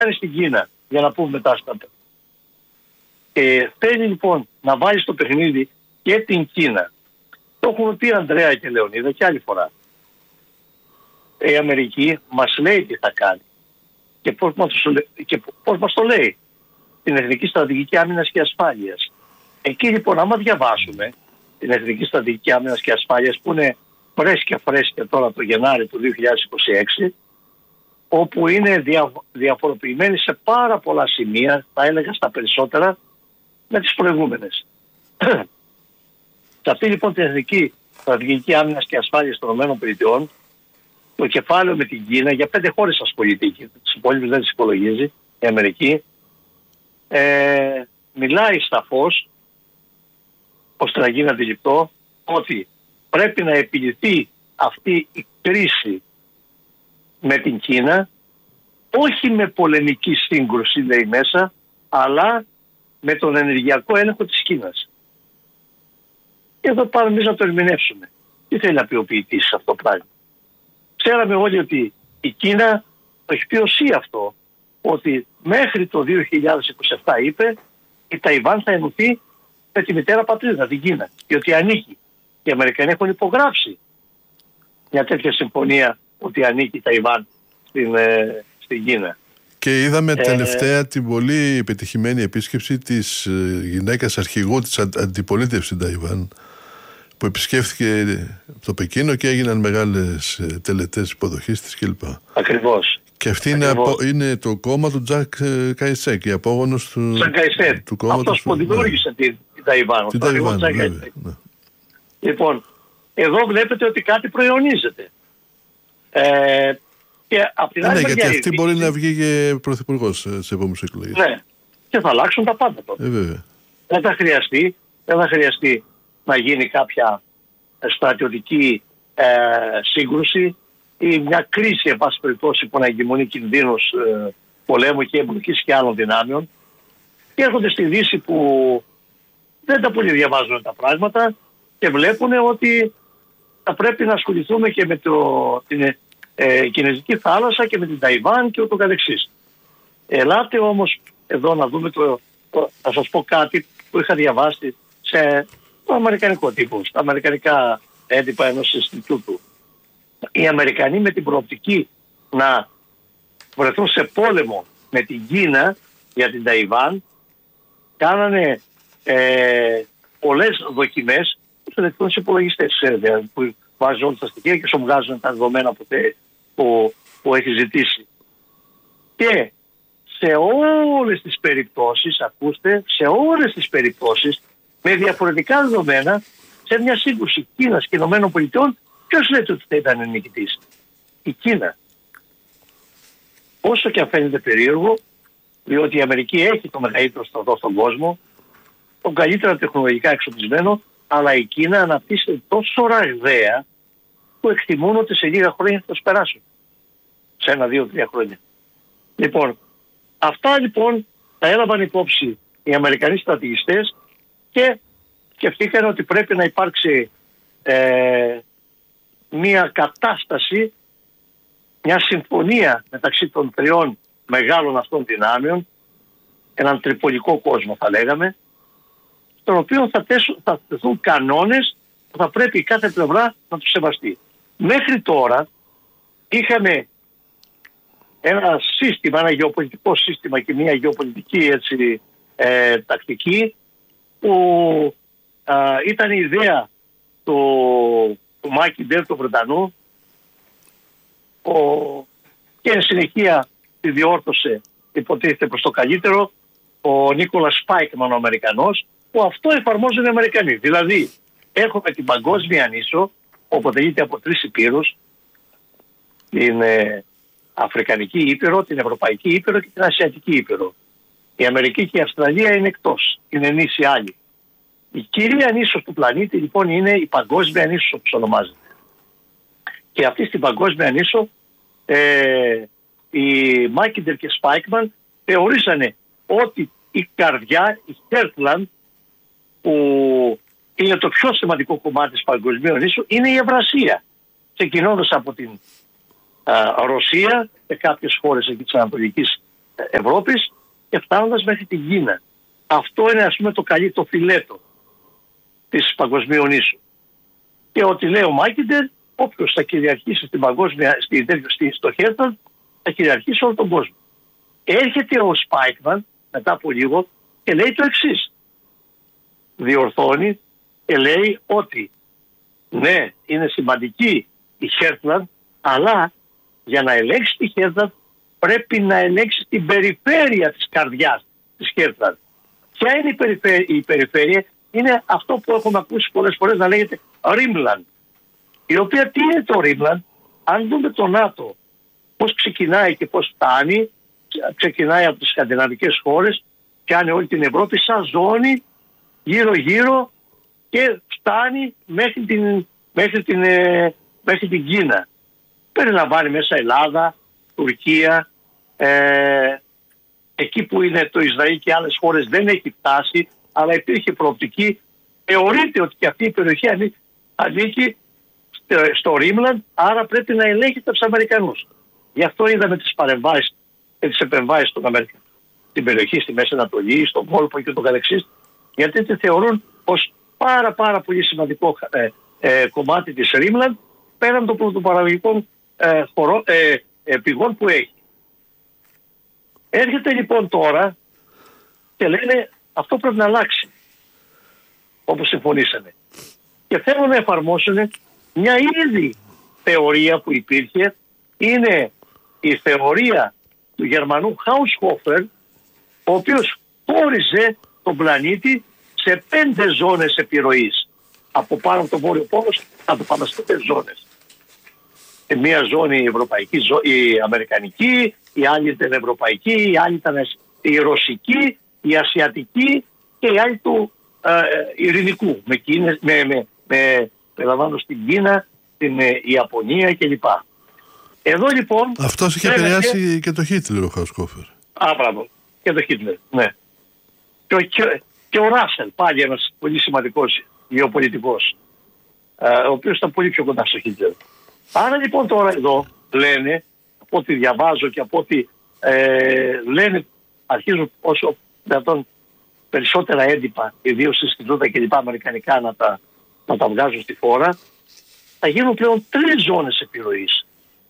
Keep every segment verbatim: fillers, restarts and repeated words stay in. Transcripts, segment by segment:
κάνει στην Κίνα, για να πούμε μετά στα τέλη. Ε, θέλει λοιπόν να βάλει στο παιχνίδι και την Κίνα. Το έχουν πει Ανδρέα και Λεωνίδα και άλλη φορά. Η Αμερική μας λέει τι θα κάνει και πώς μας, και πώς μας το λέει. Την Εθνική Στρατηγική Άμυνας και Ασφάλειας. Εκεί λοιπόν άμα διαβάσουμε την Εθνική Στρατηγική Άμυνας και Ασφάλειας, που είναι φρέσκια φρέσκια τώρα το Γενάρη του δύο χιλιάδες είκοσι έξι, όπου είναι δια, διαφοροποιημένη σε πάρα πολλά σημεία, θα έλεγα στα περισσότερα, με τις προηγούμενες. Σε αυτή λοιπόν την Εθνική Στρατηγική Άμυνας και Ασφάλειας των ΗΠΑ, το κεφάλαιο με την Κίνα, για πέντε χώρες ασχολείται, τις υπόλοιπες δεν τις υπολογίζει η Αμερική, ε, μιλάει σαφώς, ώστε να γίνει αντιληπτό, ότι πρέπει να επιληθεί αυτή η κρίση με την Κίνα, όχι με πολεμική σύγκρουση λέει μέσα, αλλά με τον ενεργειακό έλεγχο της Κίνας. Και εδώ πάμε εμείς να το ερμηνεύσουμε. Τι θέλει να πει ο ποιητής σε αυτό το πράγμα. Ξέραμε όλοι ότι η Κίνα το έχει πει ως ή αυτό, ότι μέχρι το δύο χιλιάδες είκοσι επτά είπε η Ταϊβάν θα ενωθεί με τη μητέρα πατρίδα, την Κίνα, και ότι ανήκει. Οι Αμερικανοί έχουν υπογράψει μια τέτοια συμφωνία ότι ανήκει η Ταϊβάν στην, ε, στην Κίνα. Και είδαμε ε, τελευταία την πολύ επιτυχημένη επίσκεψη της γυναίκας αρχηγού της αντιπολίτευσης στην Ταϊβάν, που επισκέφθηκε το Πεκίνο και έγιναν μεγάλες τελετές υποδοχής της κλπ. Ακριβώς. Και αυτή είναι, απο, είναι το κόμμα του Τζακ Καϊσέκ, η απόγονος του, του κόμματος. Αυτός που δημιούργησε ναι. την, την Ταϊβάν. Την Ταϊβάν, βέβαια, ναι. Λοιπόν, εδώ βλέπετε ότι κάτι προαιωνίζεται. Ε, και απ' την ναι, άλλη ναι, γιατί αυτή επίσης, μπορεί να βγει και πρωθυπουργός σε επόμενες εκλογές. Ναι, και θα αλλάξουν τα πάντα τότε. Ε, βέβαια. Δεν θα χρειαστεί, δεν θα χρειαστεί να γίνει κάποια στρατιωτική ε, σύγκρουση ή μια κρίση, εν πάση περιπτώσει, που να εγκυμονεί κινδύνους ε, πολέμου και εμπλοκής και άλλων δυνάμεων. Και έρχονται στη Δύση που δεν τα πολύ διαβάζουν τα πράγματα και βλέπουν ότι θα πρέπει να ασχοληθούμε και με το, την ε, Κινέζικη θάλασσα και με την Ταϊβάν και ούτω καθεξής. Ελάτε όμως εδώ να δούμε το, το, θα σας πω κάτι που είχα διαβάσει σε το αμερικανικό τύπο, στα αμερικανικά έντυπα ενός Ινστιτούτου. Οι Αμερικανοί με την προοπτική να βρεθούν σε πόλεμο με την Κίνα για την Ταϊβάν κάνανε ε, πολλές δοκιμές στους ηλεκτρονικούς υπολογιστές, ξέρετε, που βάζουν όλα τα στοιχεία και σου βγάζουν τα δεδομένα που, που, που έχει ζητήσει. Και σε όλες τις περιπτώσεις, ακούστε, σε όλες τις περιπτώσεις, με διαφορετικά δεδομένα, σε μια σύγκρουση Κίνας και Ηνωμένων Πολιτειών, ποιος λέτε ότι θα ήταν νικητής? Η Κίνα. Όσο και αν φαίνεται περίεργο, διότι η Αμερική έχει το μεγαλύτερο στρατό στον κόσμο, τον καλύτερα τεχνολογικά εξοπλισμένο, αλλά η Κίνα αναπτύσσεται τόσο ραγδαία που εκτιμούν ότι σε λίγα χρόνια θα τους περάσουν. Σε ένα, δύο, τρία χρόνια. Λοιπόν, αυτά λοιπόν τα έλαβαν υπόψη οι Αμερικανοί στρατηγιστές και σκεφτήκαν ότι πρέπει να υπάρξει ε, μια κατάσταση, μια συμφωνία μεταξύ των τριών μεγάλων αυτών δυνάμεων, έναν τριπολικό κόσμο θα λέγαμε, στον οποίο θα, τέσουν, θα τεθούν κανόνες που θα πρέπει η κάθε πλευρά να τους σεβαστεί. Μέχρι τώρα είχαμε ένα σύστημα, ένα γεωπολιτικό σύστημα και μια γεωπολιτική έτσι, ε, τακτική που α, ήταν η ιδέα του, του Μάκιντέρ, του Βρετανού, ο, και εν συνεχεία τη διόρθωσε, υποτίθεται προς το καλύτερο, ο Νίκολας Σπάικμαν ο Αμερικανός, που αυτό εφαρμόζουν οι Αμερικανοί. Δηλαδή έχουμε την παγκόσμια νήσο, που αποτελείται από τρεις υπήρους, την ε, Αφρικανική Ήπειρο, την Ευρωπαϊκή Ήπειρο και την Ασιατική Ήπειρο. Η Αμερική και η Αυστραλία είναι εκτός, είναι νήσοι άλλοι. Η κυρία νήσος του πλανήτη λοιπόν είναι η παγκόσμια νήσος, όπως ονομάζεται. Και αυτή στην παγκόσμια νήσο ε, οι Μάκιντερ και Σπάικμαν θεωρήσανε ότι η καρδιά, η Χέρτλαντ, που είναι το πιο σημαντικό κομμάτι της παγκοσμίου νήσου, είναι η Ευρασία. Ξεκινώντας από την α, Ρωσία και κάποιες χώρες εκεί της Ανατολικής Ευρώπης και φτάνοντας μέχρι την Κίνα. Αυτό είναι, ας πούμε, το καλή το φιλέτο της παγκοσμίου νήσου. Και ότι λέει ο Μάκιντερ, όποιος θα κυριαρχήσει στην παγκόσμια, στη, στη, στο Χέρτον, θα κυριαρχήσει όλο τον κόσμο. Έρχεται ο Σπάικμαν μετά από λίγο και λέει το εξής. Διορθώνει και λέει ότι ναι, είναι σημαντική η Χέρτλαντ, αλλά για να ελέγξει τη Χέρτλαντ πρέπει να ελέγξει την περιφέρεια της καρδιάς της Χέρτλαντ. Ποια είναι η περιφέρεια? Η περιφέρεια είναι αυτό που έχουμε ακούσει πολλές φορές να λέγεται Ρίμλαντ. Η οποία τι είναι το Ρίμλαντ? Αν δούμε το ΝΑΤΟ πώς ξεκινάει και πώς φτάνει, ξεκινάει από τις σκανδιναβικές χώρες, πιάνει όλη την Ευρώπη σαν ζώνη γύρω γύρω και φτάνει μέχρι την, μέχρι την, ε, μέχρι την Κίνα. Περιλαμβάνει μέσα Ελλάδα, Τουρκία, ε, εκεί που είναι το Ισραήλ και άλλες χώρες δεν έχει φτάσει, αλλά υπήρχε προοπτική. Θεωρείται ότι και αυτή η περιοχή ανήκει στο Ρίμλαντ, άρα πρέπει να ελέγχεται από τους Αμερικανούς. Γι' αυτό είδαμε τις παρεμβάσεις και τις επεμβάσεις των Αμερικανών στην περιοχή, στη Μέση Ανατολή, στον κόλπο και το καθεξής, γιατί τη θεωρούν ως πάρα πάρα πολύ σημαντικό ε, ε, κομμάτι της Ρίμλαντ πέραν των πρωτοπαραγωγικών ε, ε, ε, πηγών που έχει. Έρχεται λοιπόν τώρα και λένε αυτό πρέπει να αλλάξει, όπως συμφωνήσανε. Και θέλουν να εφαρμόσουν μια ήδη θεωρία που υπήρχε, είναι η θεωρία του Γερμανού Haushofer, ο οποίος χώριζε τον πλανήτη σε πέντε ζώνες επιρροής. Από πάνω από το Βόρειο Πόλο θα το πάμε σε πέντε ζώνες. Η μία ζώνη η ευρωπαϊκή, η αμερικανική, η άλλη ήταν ευρωπαϊκή, η άλλη ήταν η ρωσική, η ασιατική και η άλλη του ε, ειρηνικού. Με, Κίνες, με, με, με περιλαμβάνω στην Κίνα, την ε, Ιαπωνία κλπ. Εδώ λοιπόν... Αυτός είχε επηρεάσει και το Χίτλερ ο Χάουσκόφερ. Α, μπράβο. Και το Χίτλερ, ναι. Και ο, και, και ο Ράσελ, πάλι ένας πολύ σημαντικός γεωπολιτικός, ε, ο οποίος ήταν πολύ πιο κοντά στο Χίτλερ. Άρα λοιπόν τώρα εδώ λένε, από ό,τι διαβάζω και από ό,τι ε, λένε, αρχίζουν όσο δυνατόν περισσότερα έντυπα, ιδίως στις Ινστιτούτα και λοιπά αμερικανικά να τα, να τα βγάζουν στη χώρα, θα γίνουν πλέον τρεις ζώνες επιρροής,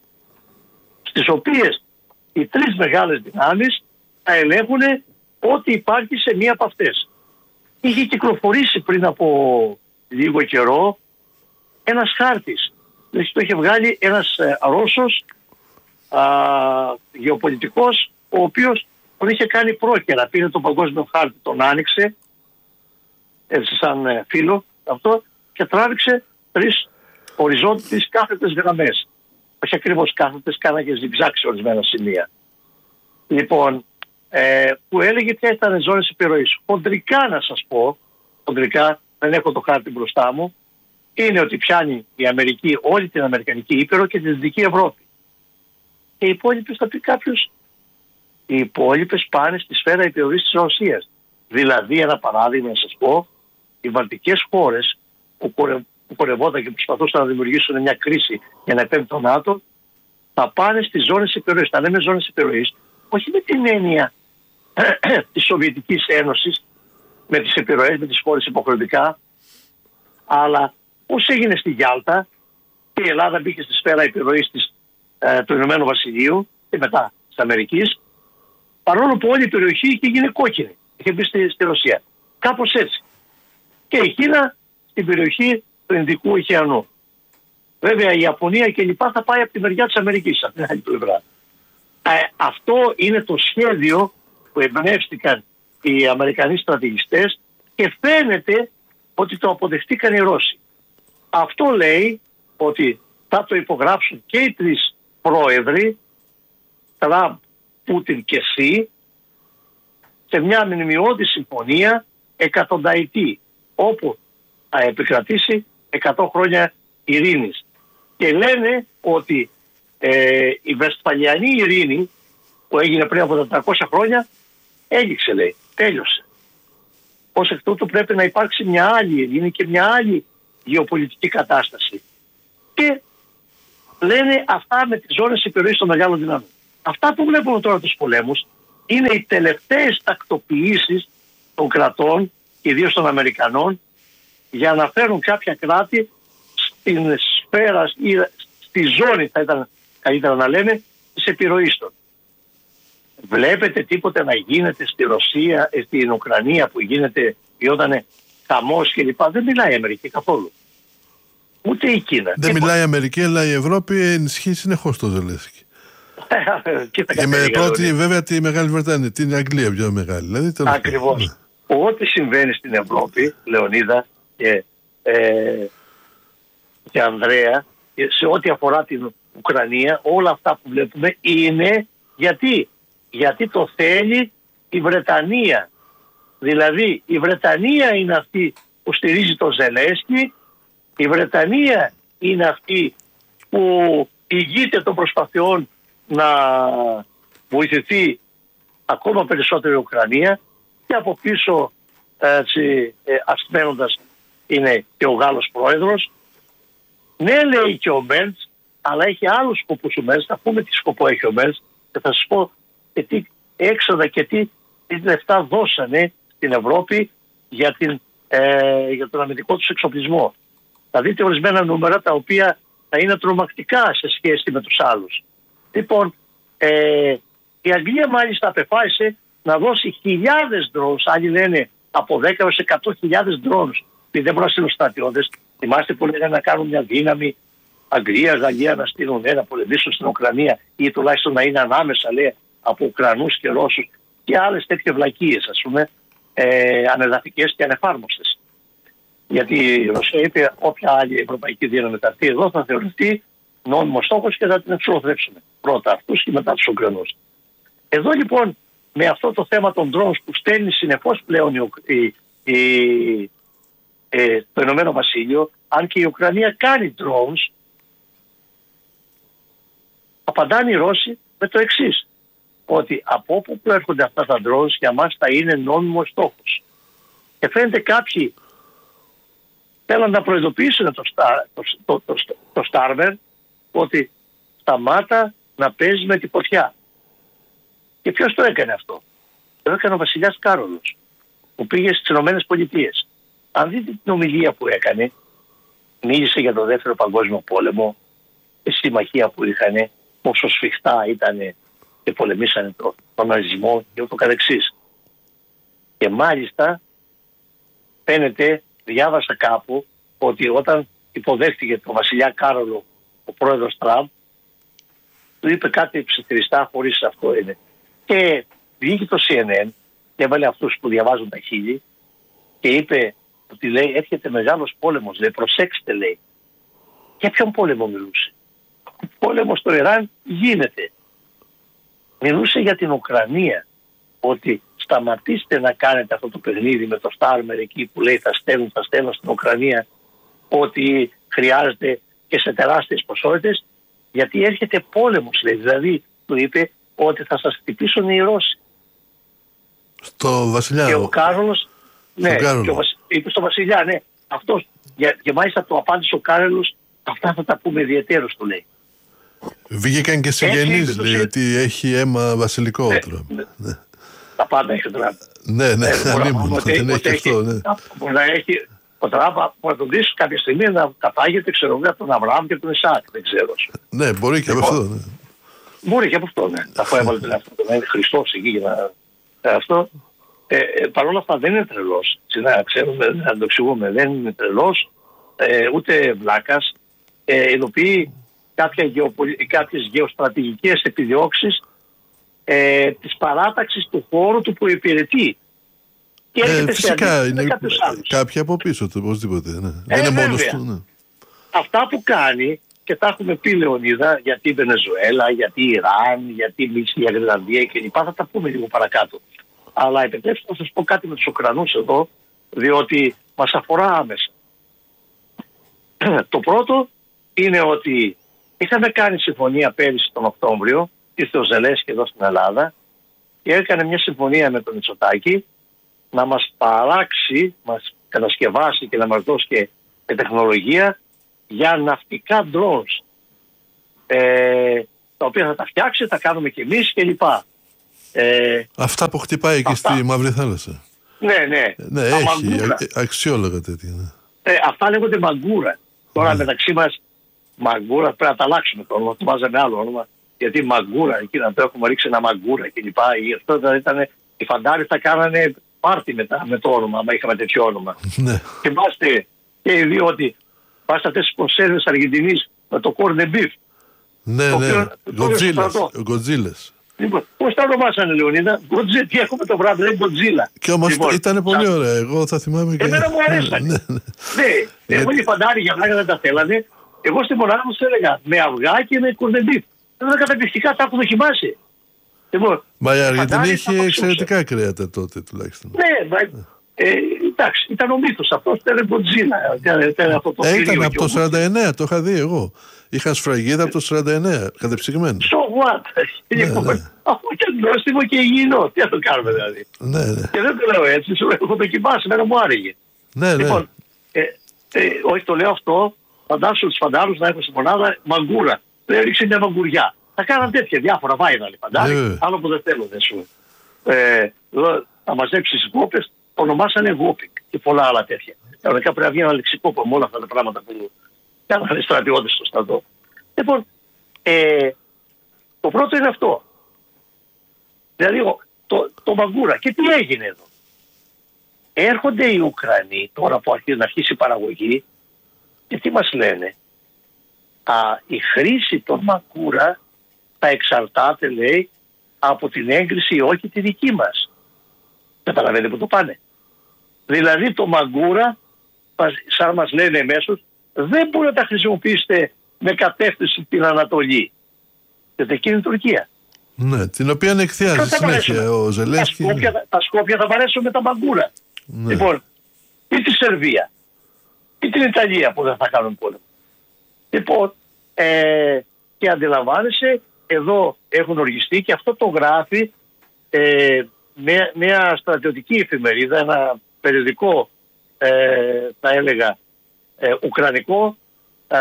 στις οποίες οι τρεις μεγάλες δυνάμεις θα ελέγχουν ό,τι υπάρχει σε μία από αυτές. Είχε κυκλοφορήσει πριν από λίγο καιρό ένας χάρτης. Το είχε βγάλει ένας ε, Ρώσος α, γεωπολιτικός, ο οποίος τον είχε κάνει πρόκαιρα. Πήρε τον παγκόσμιο χάρτη, τον άνοιξε, έτσι σαν ε, φίλο αυτό, και τράβηξε τρεις οριζόντιες κάθετες γραμμές. Όχι ακριβώς κάθετες, κάναγε ζιγζάκ σε ορισμένα σημεία. Λοιπόν, ε, που έλεγε ποια ήταν ζώνες επιρροής. Χοντρικά να σας πω, χοντρικά, δεν έχω το χάρτη μπροστά μου, είναι ότι πιάνει η Αμερική όλη την Αμερικανική Ήπειρο και τη Δυτική Ευρώπη. Και οι υπόλοιπες, θα πει κάποιος, οι υπόλοιπες πάνε στη σφαίρα επιρροής της Ρωσίας. Δηλαδή, ένα παράδειγμα να σας πω, οι βαλτικές χώρες που, κορε, που κορευόταν και προσπαθούσαν να δημιουργήσουν μια κρίση για να επέμβει το ΝΑΤΟ, θα πάνε στις ζώνες επιρροής. Τα λέμε ζώνες επιρροής, όχι με την έννοια της Σοβιετικής Ένωσης, με τις επιρροές, με τις χώρες υποχρεωτικά, αλλά πώς έγινε στη Γιάλτα και η Ελλάδα μπήκε στη σφαίρα επιρροής της, ε, του Ηνωμένου Βασιλείου και μετά της Αμερικής, παρόλο που όλη η περιοχή είχε γίνει κόκκινη, είχε μπει στη, στη Ρωσία. Κάπως έτσι. Και η Κίνα στην περιοχή του Ινδικού ωκεανού. Βέβαια η Ιαπωνία και λοιπά θα πάει από τη μεριά της Αμερικής, από την άλλη πλευρά. Ε, αυτό είναι το σχέδιο που εμπνεύστηκαν οι Αμερικανοί στρατηγιστές και φαίνεται ότι το αποδεχτήκαν οι Ρώσοι. Αυτό λέει ότι θα το υπογράψουν και οι τρεις πρόεδροι, Τραμπ, Πούτιν και Σι, σε μια μνημειώδη συμφωνία εκατονταετή, όπου θα επικρατήσει εκατό χρόνια ειρήνης. Και λένε ότι ε, η Βεσφαλιανή ειρήνη που έγινε πριν από τετρακόσια χρόνια έληξε, λέει, τέλειωσε. Ως εκ τούτου πρέπει να υπάρξει μια άλλη ειρήνη και μια άλλη γεωπολιτική κατάσταση. Και λένε αυτά με τις ζώνες επιρροής των μεγάλων δυνάμεων. Αυτά που βλέπουμε τώρα τους πολέμους είναι οι τελευταίες τακτοποιήσεις των κρατών, ιδίως των Αμερικανών, για να φέρουν κάποια κράτη στην σφαίρα ή στη ζώνη, θα ήταν καλύτερα να λέμε, της επιρροής των. Βλέπετε τίποτε να γίνεται στη Ρωσία, στην Ουκρανία που γίνεται, γινόταν χαμός κλπ. Δεν μιλάει η Αμερική καθόλου. Ούτε η Κίνα. Δεν μιλάει η Αμερική, αλλά η Ευρώπη ενισχύει συνεχώς το Ζελένσκι. Και με πρώτη βέβαια τη Μεγάλη Βρετανία, την Αγγλία πιο μεγάλη. Δηλαδή, ακριβώς. Ό,τι συμβαίνει στην Ευρώπη, Λεωνίδα και, ε, και Ανδρέα, σε ό,τι αφορά την Ουκρανία, όλα αυτά που βλέπουμε είναι γιατί. Γιατί το θέλει η Βρετανία. Δηλαδή η Βρετανία είναι αυτή που στηρίζει τον Ζελένσκι, η Βρετανία είναι αυτή που ηγείται των προσπαθειών να βοηθηθεί ακόμα περισσότερο η Ουκρανία, και από πίσω έτσι, ε, ασθμένοντας είναι και ο Γάλλος πρόεδρος. Ναι, λέει και ο Μέρτς, αλλά έχει άλλους σκοπούς ο Μέρτς. Θα πούμε τι σκοπό έχει ο Μέρτς και θα σας πω και τι έξοδα και τι, τι λεφτά δώσανε στην Ευρώπη για, την, ε, για τον αμυντικό τους εξοπλισμό. Θα δείτε ορισμένα νούμερα τα οποία θα είναι τρομακτικά σε σχέση με τους άλλους. Λοιπόν, ε, η Αγγλία μάλιστα απεφάσισε να δώσει χιλιάδες drones, άλλοι λένε από δέκα έως εκατό χιλιάδες drones, επειδή δεν μπορούν να στείλουν στρατιώτες. Θυμάστε που λένε να κάνουν μια δύναμη Αγγλία, Γαλλία να στείλουν ένα πολεμήσουν στην Ουκρανία ή τουλάχιστον να είναι ανάμεσα, λέει, από Ουκρανούς και Ρώσους και άλλες τέτοιες βλακίες, ας πούμε, ε, ανεδαφικές και ανεφάρμοστες. Γιατί η Ρωσία είπε όποια άλλη ευρωπαϊκή δύναμη μεταρθεί εδώ θα θεωρηθεί νόμιμος στόχος και θα την εξολοθρέψουμε. Πρώτα αυτούς και μετά τους Ουκρανούς. Εδώ λοιπόν με αυτό το θέμα των drones που στέλνει συνεχώς πλέον η, η, η, ε, το Ηνωμένο Βασίλειο, αν και η Ουκρανία κάνει drones, απαντάνε οι Ρώσοι με το εξής, ότι από όπου προέρχονται αυτά τα drones για μας θα είναι νόμιμος στόχος. Και φαίνεται κάποιοι θέλουν να προειδοποιήσουν το, το, το, το, το Starmer ότι σταμάτα να παίζει με τη φωτιά. Και ποιος το έκανε αυτό? Το έκανε ο βασιλιάς Κάρολος, που πήγε στις Ηνωμένες Πολιτείες. Αν δείτε την ομιλία που έκανε, μίλησε για τον Δεύτερο Παγκόσμιο Πόλεμο, τη συμμαχία που είχαν, πόσο σφιχτά ήταν και πολεμήσανε τον το ναζισμό και ούτω καθεξής. Και μάλιστα φαίνεται, διάβασα κάπου, ότι όταν υποδέχτηκε τον βασιλιά Κάρολο ο πρόεδρος Τραμπ, του είπε κάτι ψιθυριστά, χωρίς αυτό είναι. Και βγήκε το σι εν εν και έβαλε αυτούς που διαβάζουν τα χείλη και είπε ότι λέει έρχεται μεγάλος πόλεμος, λέει προσέξτε, λέει. Για ποιον πόλεμο μιλούσε? Ο πόλεμος στο Ιράν γίνεται. Μιλούσε για την Ουκρανία, ότι σταματήστε να κάνετε αυτό το παιχνίδι με το Στάρμερ εκεί που λέει θα στέλνουν, θα στέλνουν στην Ουκρανία ότι χρειάζεται και σε τεράστιες ποσότητες, γιατί έρχεται πόλεμος, λέει. Δηλαδή του είπε ότι θα σας χτυπήσουν οι Ρώσοι. Στο βασιλιά. Και ο Κάρολος, ναι, Κάρολο. και ο, είπε στο βασιλιά, ναι, αυτός, για, και μάλιστα το απάντησε ο Κάρολος, αυτά θα τα πούμε ιδιαιτέρως, του λέει. Βγήκαν και συγγενείς, λέει, ότι έχει αίμα βασιλικό ναι, Τραμπ. Ναι. Ναι. Τα πάντα έχει ο Τραμπ. Ναι, ναι, ε, δεν έχει αυτό, ναι. Μπορεί να έχει ο Τραμπ, μπορεί να τον δεις κάποια στιγμή να κατάγεται, ξέρω εγώ, από τον Αβραάμ και τον Ισάκ, δεν ξέρω. Ναι, μπορεί και από αυτό, ναι. Μπορεί και από αυτό, ναι. Αφού έβαλε τον εαυτό του, να είναι Χριστός εκεί για να... Αυτό. Ε, ε, Παρ' όλα αυτά δεν είναι τρελός. Να ξέρουμε, να το εξηγούμε, δεν είναι τρελός, ε, ούτε βλάκας. Ε, ειδοποιεί κάποια γεωπολι... κάποιες γεωστρατηγικές επιδιώξεις ε, της παράταξης του χώρου του που υπηρετεί. Και ε, φυσικά είναι κάποιοι από πίσω του, οπωσδήποτε. Ναι. Ε, δεν είναι μόνος του. Ναι. Αυτά που κάνει, και τα έχουμε πει, Λεωνίδα, γιατί η Βενεζουέλα, γιατί η Ιράν, γιατί η Γρυλανδία κλπ. Θα τα πούμε λίγο παρακάτω. Αλλά επιτρέψτε να σας πω κάτι με τους Ουκρανούς εδώ, διότι μας αφορά άμεσα. Το πρώτο είναι ότι είχαμε κάνει συμφωνία πέρυσι τον Οκτώβριο, ήρθε ο Ζελένσκι εδώ στην Ελλάδα και έκανε μια συμφωνία με τον Μητσοτάκη να μας παράξει, μας κατασκευάσει και να μας δώσει και τεχνολογία για ναυτικά drones, ε, τα οποία θα τα φτιάξει, τα κάνουμε και εμείς κλπ. Ε, Αυτά που χτυπάει εκεί αυτά. στη Μαύρη Θάλασσα. Ναι, ναι. Ναι, έχει α, αξιόλογα τέτοια. Ναι. Ε, αυτά λέγονται μαγκούρα. Τώρα ναι. μεταξύ μας μαγκούρα πρέπει να τα αλλάξουμε το όνομα, το βάζαμε άλλο όνομα. Γιατί μαγκούρα, εκεί να το έχουμε ρίξει ένα μαγκούρα κλπ. Αυτό ήταν, οι φαντάροι θα κάνανε πάρτι μετά με το όνομα, άμα είχαμε τέτοιο όνομα. Ναι. Θυμάστε και οι δύο ότι πάστε αυτές τις κονσέρβες Αργεντινής με το corned beef. Ναι, ναι, Γκοτζίλες. Λοιπόν, πώς τα ονομάσανε, Λεωνίδα, Γκοτζίλα, τι έχουμε το βράδυ, λέει Γκοτζίλα. Και όμως λοιπόν, ήταν πολύ σαν... ωραία, εγώ θα θυμάμαι και... Εμένα μου αρέσανε. Ναι, ναι. ναι εγώ οι φαντάροι για πλάκα δεν τα θέλανε. Εγώ στη μονάδα μου έλεγα με αυγά και με corned beef. Δεν καταπληκτικά, τα έχω δοκιμάσει. Λοιπόν, μα η Αργεντινή είχε εξαιρετικά κρέατα τότε τουλάχιστον. Ναι, μα, ε, εντάξει, ήταν ο μύθος αυτός, ήταν Γκοτζίλα. Ε, ήταν από το σαράντα εννέα, το είχα δει εγώ. Είχαν σφραγίδα από το σαράντα εννέα, κατεψυγμένη. So what? Λοιπόν, αφού ήταν νόστιμο και υγιεινό, τι θα το κάνουμε δηλαδή. Ναι, ναι. Και δεν το λέω έτσι, σου έχω δοκιμάσει, μένα μου άρεγε. Ναι, ναι. Λοιπόν, ε, ε, όχι το λέω αυτό, φαντάσου τους φαντάρους να έχουν στη μονάδα μαγκούρα. Δεν ρίξει μια μαγκουριά. Θα κάναν τέτοια διάφορα βάιναλοι φαντάρι, yeah. άλλο που δεν θέλω δεν σου. Ε, θα μαζέψει τις γόπες, το ονομάσανε γόπικ και πολλά άλλα τέτοια. Κανονικά πρέπει να βγει ένα λεξικό με όλα αυτά τα πράγματα που κάνανε οι στρατιώτες στο στρατό. Λοιπόν, ε, το πρώτο είναι αυτό. Δηλαδή το, το μαγκούρα. Και τι έγινε εδώ. Έρχονται οι Ουκρανοί τώρα που αρχίζει να αρχίσει η παραγωγή και τι μας λένε. Α, η χρήση των μαγκούρα θα εξαρτάται, λέει, από την έγκριση ή όχι τη δική μας. Καταλαβαίνετε που το πάνε. Δηλαδή το μαγκούρα, σαν μας λένε εμέσως, δεν μπορεί να τα χρησιμοποιήσετε με κατεύθυνση την Ανατολή. Γιατί εκεί είναι η Τουρκία. Ναι, την οποία εκθιάζει συνέχεια ο Ζελένσκι. Τα Σκόπια, τα Σκόπια θα παρέσουν με τα μαγκούρα. Ναι. Λοιπόν, ή τη Σερβία, ή την Ιταλία που δεν θα κάνουν πόλεμο. Λοιπόν, ε, και αντιλαμβάνεσαι, εδώ έχουν οργιστεί και αυτό το γράφει ε, μια, μια στρατιωτική εφημερίδα, ένα περιοδικό, ε, θα έλεγα, ε, ουκρανικό, ε,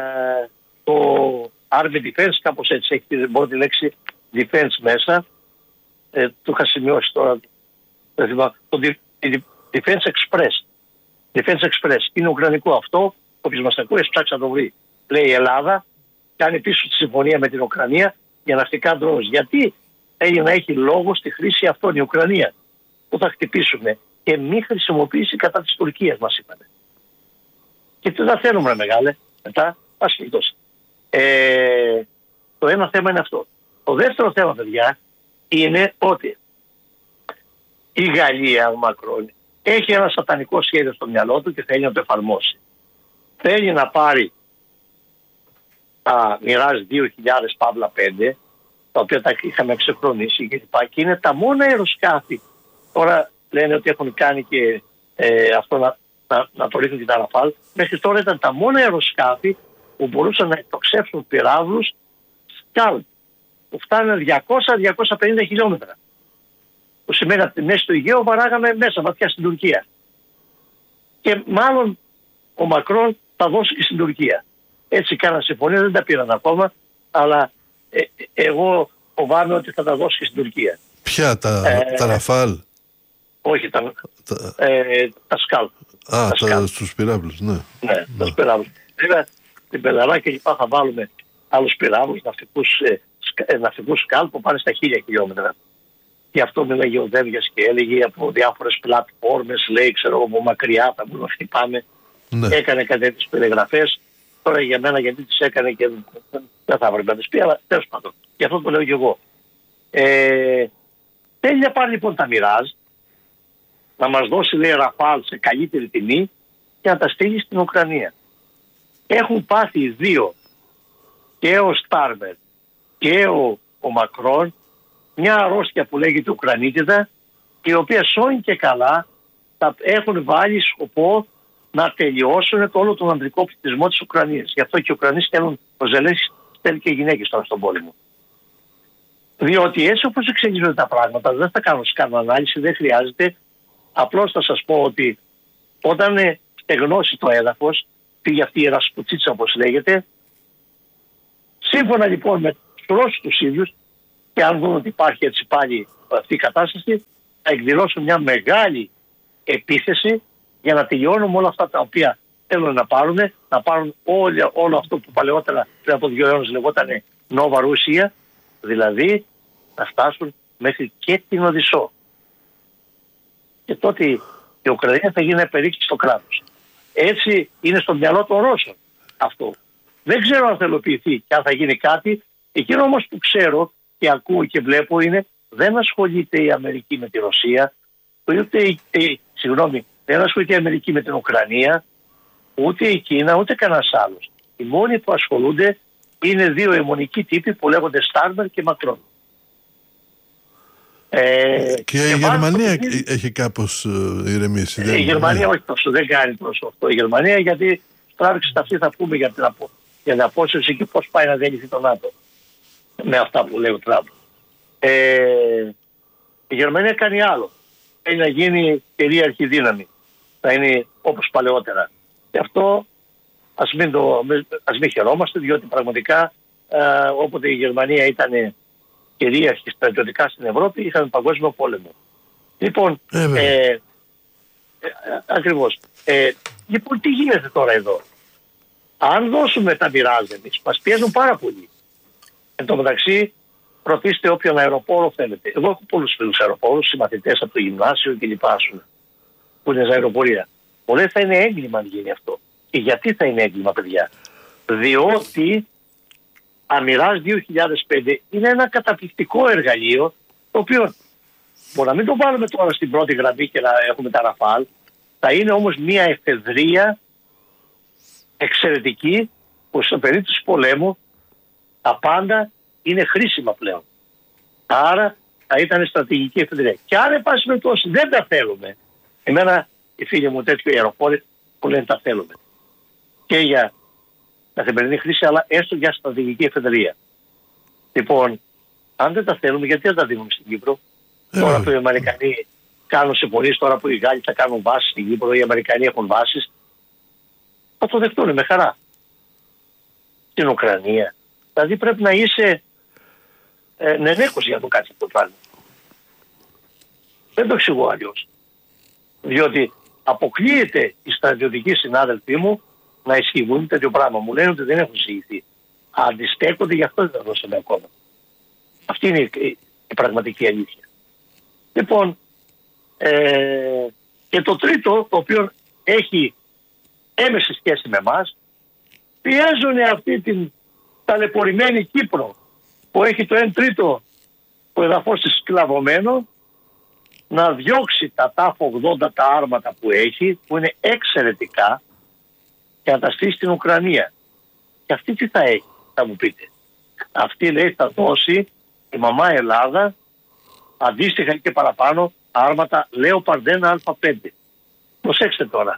το Army Defense, κάπως έτσι έχει την πρώτη λέξη Defense μέσα, ε, το είχα σημειώσει τώρα, το Defense Express. Defense Express είναι ουκρανικό αυτό, όποιος μας ακούει, ψάξει να το βρει. Λέει η Ελλάδα, κάνει πίσω τη συμφωνία με την Ουκρανία για ναυτικά ντρόουν. Γιατί έγινε να έχει λόγο στη χρήση αυτών η Ουκρανία, που θα χτυπήσουμε και μη χρησιμοποιήσει κατά της Τουρκίας, μας είπανε. Και τι θα θέλουμε, μεγάλε, μετά, ασχετός. Ε, το ένα θέμα είναι αυτό. Το δεύτερο θέμα, παιδιά, είναι ότι η Γαλλία, ο Μακρόν, έχει ένα σατανικό σχέδιο στο μυαλό του και θέλει να το εφαρμόσει. Θέλει να πάρει τα μοιράζει δύο χιλιάδες παύλα πέντε, τα οποία τα είχαμε εξεχρονίσει και, και είναι τα μόνα αεροσκάφη. Τώρα λένε ότι έχουν κάνει και ε, αυτό να, να, να το ρίχνουν και τα Ραφάλ. Μέχρι τώρα ήταν τα μόνα αεροσκάφη που μπορούσαν να εκτοξεύσουν πυράβλους σκάλ που φτάνουν διακόσια με διακόσια πενήντα χιλιόμετρα. Που σημαίνει ότι μέσα στο Αιγαίο βαράγαμε μέσα βαθιά στην Τουρκία. Και μάλλον ο Μακρόν θα δώσει και στην Τουρκία. Έτσι κάναν συμφωνία, δεν τα πήραν ακόμα, αλλά ε, ε, εγώ φοβάμαι ότι θα τα δώσει και στην Τουρκία. Ποια, τα, ε, τα Ραφάλ? Όχι, τα, τα... Ε, τα Σκάλ. Α, τα, τα στους πυράβλους, ναι. Ναι, ναι. Τα πυράβλους. Βέβαια, την Πελαράκη εκεί θα βάλουμε άλλους πυράβλους, ναυτικούς, ε, ναυτικούς Σκάλ που πάνε στα χίλια χιλιόμετρα. Και αυτό μιλάγε ο Δέβιας και έλεγε από διάφορες πλατφόρμες, λέει, ξέρω εγώ, από μακριά θα μπορούμε να χτυπάμε. Ναι. Έκανε κάτι τέτοιες περιγραφές. Τώρα για μένα γιατί τις έκανε και δεν θα έπρεπε να τις πει, αλλά τέλος πάντων. Γι' αυτό το λέω και εγώ. Ε, θέλει να πάρει λοιπόν τα Μιράζ, να μας δώσει, λέει, Ραφάλ σε καλύτερη τιμή και να τα στείλει στην Ουκρανία. Έχουν πάθει οι δύο, και ο Στάρμερ και ο, ο Μακρόν, μια αρρώστια που λέγεται Ουκρανίτιδα, η οποία σώνει και καλά θα έχουν βάλει σκοπό να τελειώσουν το όλο τον ανδρικό πληθυσμό της Ουκρανίας. Γι' αυτό και οι Ουκρανοί στέλνουν, ο Ζελένσκι στέλνει και γυναίκες τώρα στον πόλεμο. Διότι έτσι όπως εξελίσσονται τα πράγματα, δεν θα κάνω σκάνο ανάλυση, δεν χρειάζεται. Απλώς θα σας πω ότι όταν στεγνώσει το έδαφος, πήγε αυτή η ρασπουτσίτσα όπως λέγεται, σύμφωνα λοιπόν με τους Ρώσους τους ίδιους, και αν δουν ότι υπάρχει έτσι πάλι αυτή η κατάσταση, θα εκδηλώσουν μια μεγάλη επίθεση για να τελειώνουμε όλα αυτά τα οποία θέλουν να πάρουν, να πάρουν όλο, όλο αυτό που παλαιότερα πριν από δύο αιώνες λεγόταν Νόβα Ρούσια, δηλαδή να φτάσουν μέχρι και την Οδυσσό. Και τότε η Ουκρανία θα γίνει να περίξει στο κράτος. Έτσι είναι στο μυαλό των Ρώσων αυτό. Δεν ξέρω αν θα υλοποιηθεί και αν θα γίνει κάτι. Εκείνο όμως που ξέρω και ακούω και βλέπω είναι δεν ασχολείται η Αμερική με τη Ρωσία, ούτε, ε, συγγνώμη, δεν ασχολείται η Αμερική με την Ουκρανία, ούτε η Κίνα, ούτε κανένας άλλος. Οι μόνοι που ασχολούνται είναι δύο αιμονικοί τύποι που λέγονται Στάρμερ και Μακρόν. Ε, και, και η Γερμανία είναι... έχει κάπως uh, ηρεμήσει. Η Γερμανία όχι τόσο, δεν κάνει τόσο αυτό. Η Γερμανία γιατί τράβηξε αυτή θα πούμε για την, απο... για την απόσυρση και πώς πάει να διαλυθεί το ΝΑΤΟ. Με αυτά που λέει ο Τραμπ. Ε, η Γερμανία κάνει άλλο. Θέλει να γίνει κυρίαρχη δύναμη. Θα είναι όπως παλαιότερα. Και αυτό ας μην, το, ας μην χαιρόμαστε, διότι πραγματικά ε, όποτε η Γερμανία ήταν κυρίαρχη στρατιωτικά στην Ευρώπη, είχαμε παγκόσμιο πόλεμο. Λοιπόν, ε, ε, ε, ακριβώς. Ε, λοιπόν, τι γίνεται τώρα εδώ. Αν δώσουμε τα μοιράζ εμείς, μας πιέζουν πάρα πολύ. Εν τω μεταξύ, ρωτήστε όποιον αεροπόρο θέλετε. Εγώ έχω πολλούς φίλους αεροπόρους, συμμαθητές από το γυμνάσιο και λοιπά, που είναι σε αεροπορία. Μου λέει θα είναι έγκλημα αν γίνει αυτό. Και γιατί θα είναι έγκλημα, παιδιά? Διότι Αμοιράζ δύο χιλιάδες πέντε είναι ένα καταπληκτικό εργαλείο, το οποίο μπορεί να μην το βάλουμε τώρα στην πρώτη γραμμή και να έχουμε τα Ραφάλ, θα είναι όμως μια εφεδρεία εξαιρετική που στο περίπτωση πολέμου τα πάντα είναι χρήσιμα πλέον. Άρα θα ήταν στρατηγική εφεδρεία. Και αν εν πάση περιπτώσει δεν τα θέλουμε, εμένα οι φίλοι μου τέτοιου αεροπόροι που λένε τα θέλουμε και για καθημερινή χρήση, αλλά έστω για στρατηγική εφεδρεία. Λοιπόν, αν δεν τα θέλουμε, γιατί δεν τα δίνουμε στην Κύπρο? Ε, τώρα που οι Αμερικανοί κάνουν συμφωνίες, τώρα που οι Γάλλοι θα κάνουν βάσεις στην Κύπρο, οι Αμερικανοί έχουν βάσεις, θα το δεχτούν με χαρά. Στην Ουκρανία. Δηλαδή πρέπει να είσαι ε, νενέκος για να το κάτσει αυτό το πράγμα. Δεν το εξηγώ αλλιώς. Διότι αποκλείεται οι στρατιωτικοί συνάδελφοί μου να ισχύουν τέτοιο πράγμα. Μου λένε ότι δεν έχουν εισηγηθεί. Αντιστέκονται, γι' αυτό δεν τα δώσαμε ακόμα. Αυτή είναι η, η, η πραγματική αλήθεια. Λοιπόν, ε, και το τρίτο, το οποίο έχει έμεση σχέση με εμάς, πιέζουν αυτή την ταλαιπωρημένη Κύπρο που έχει το ένα τρίτο του εδαφός της σκλαβωμένο, να διώξει τα ταφ ογδόντα τα άρματα που έχει, που είναι εξαιρετικά, και να τα στήσει στην Ουκρανία. Και αυτή τι θα έχει, θα μου πείτε? Αυτή λέει θα δώσει η μαμά Ελλάδα αντίστοιχα και παραπάνω άρματα Λέοπαρντ ένα Α πέντε. Προσέξτε τώρα.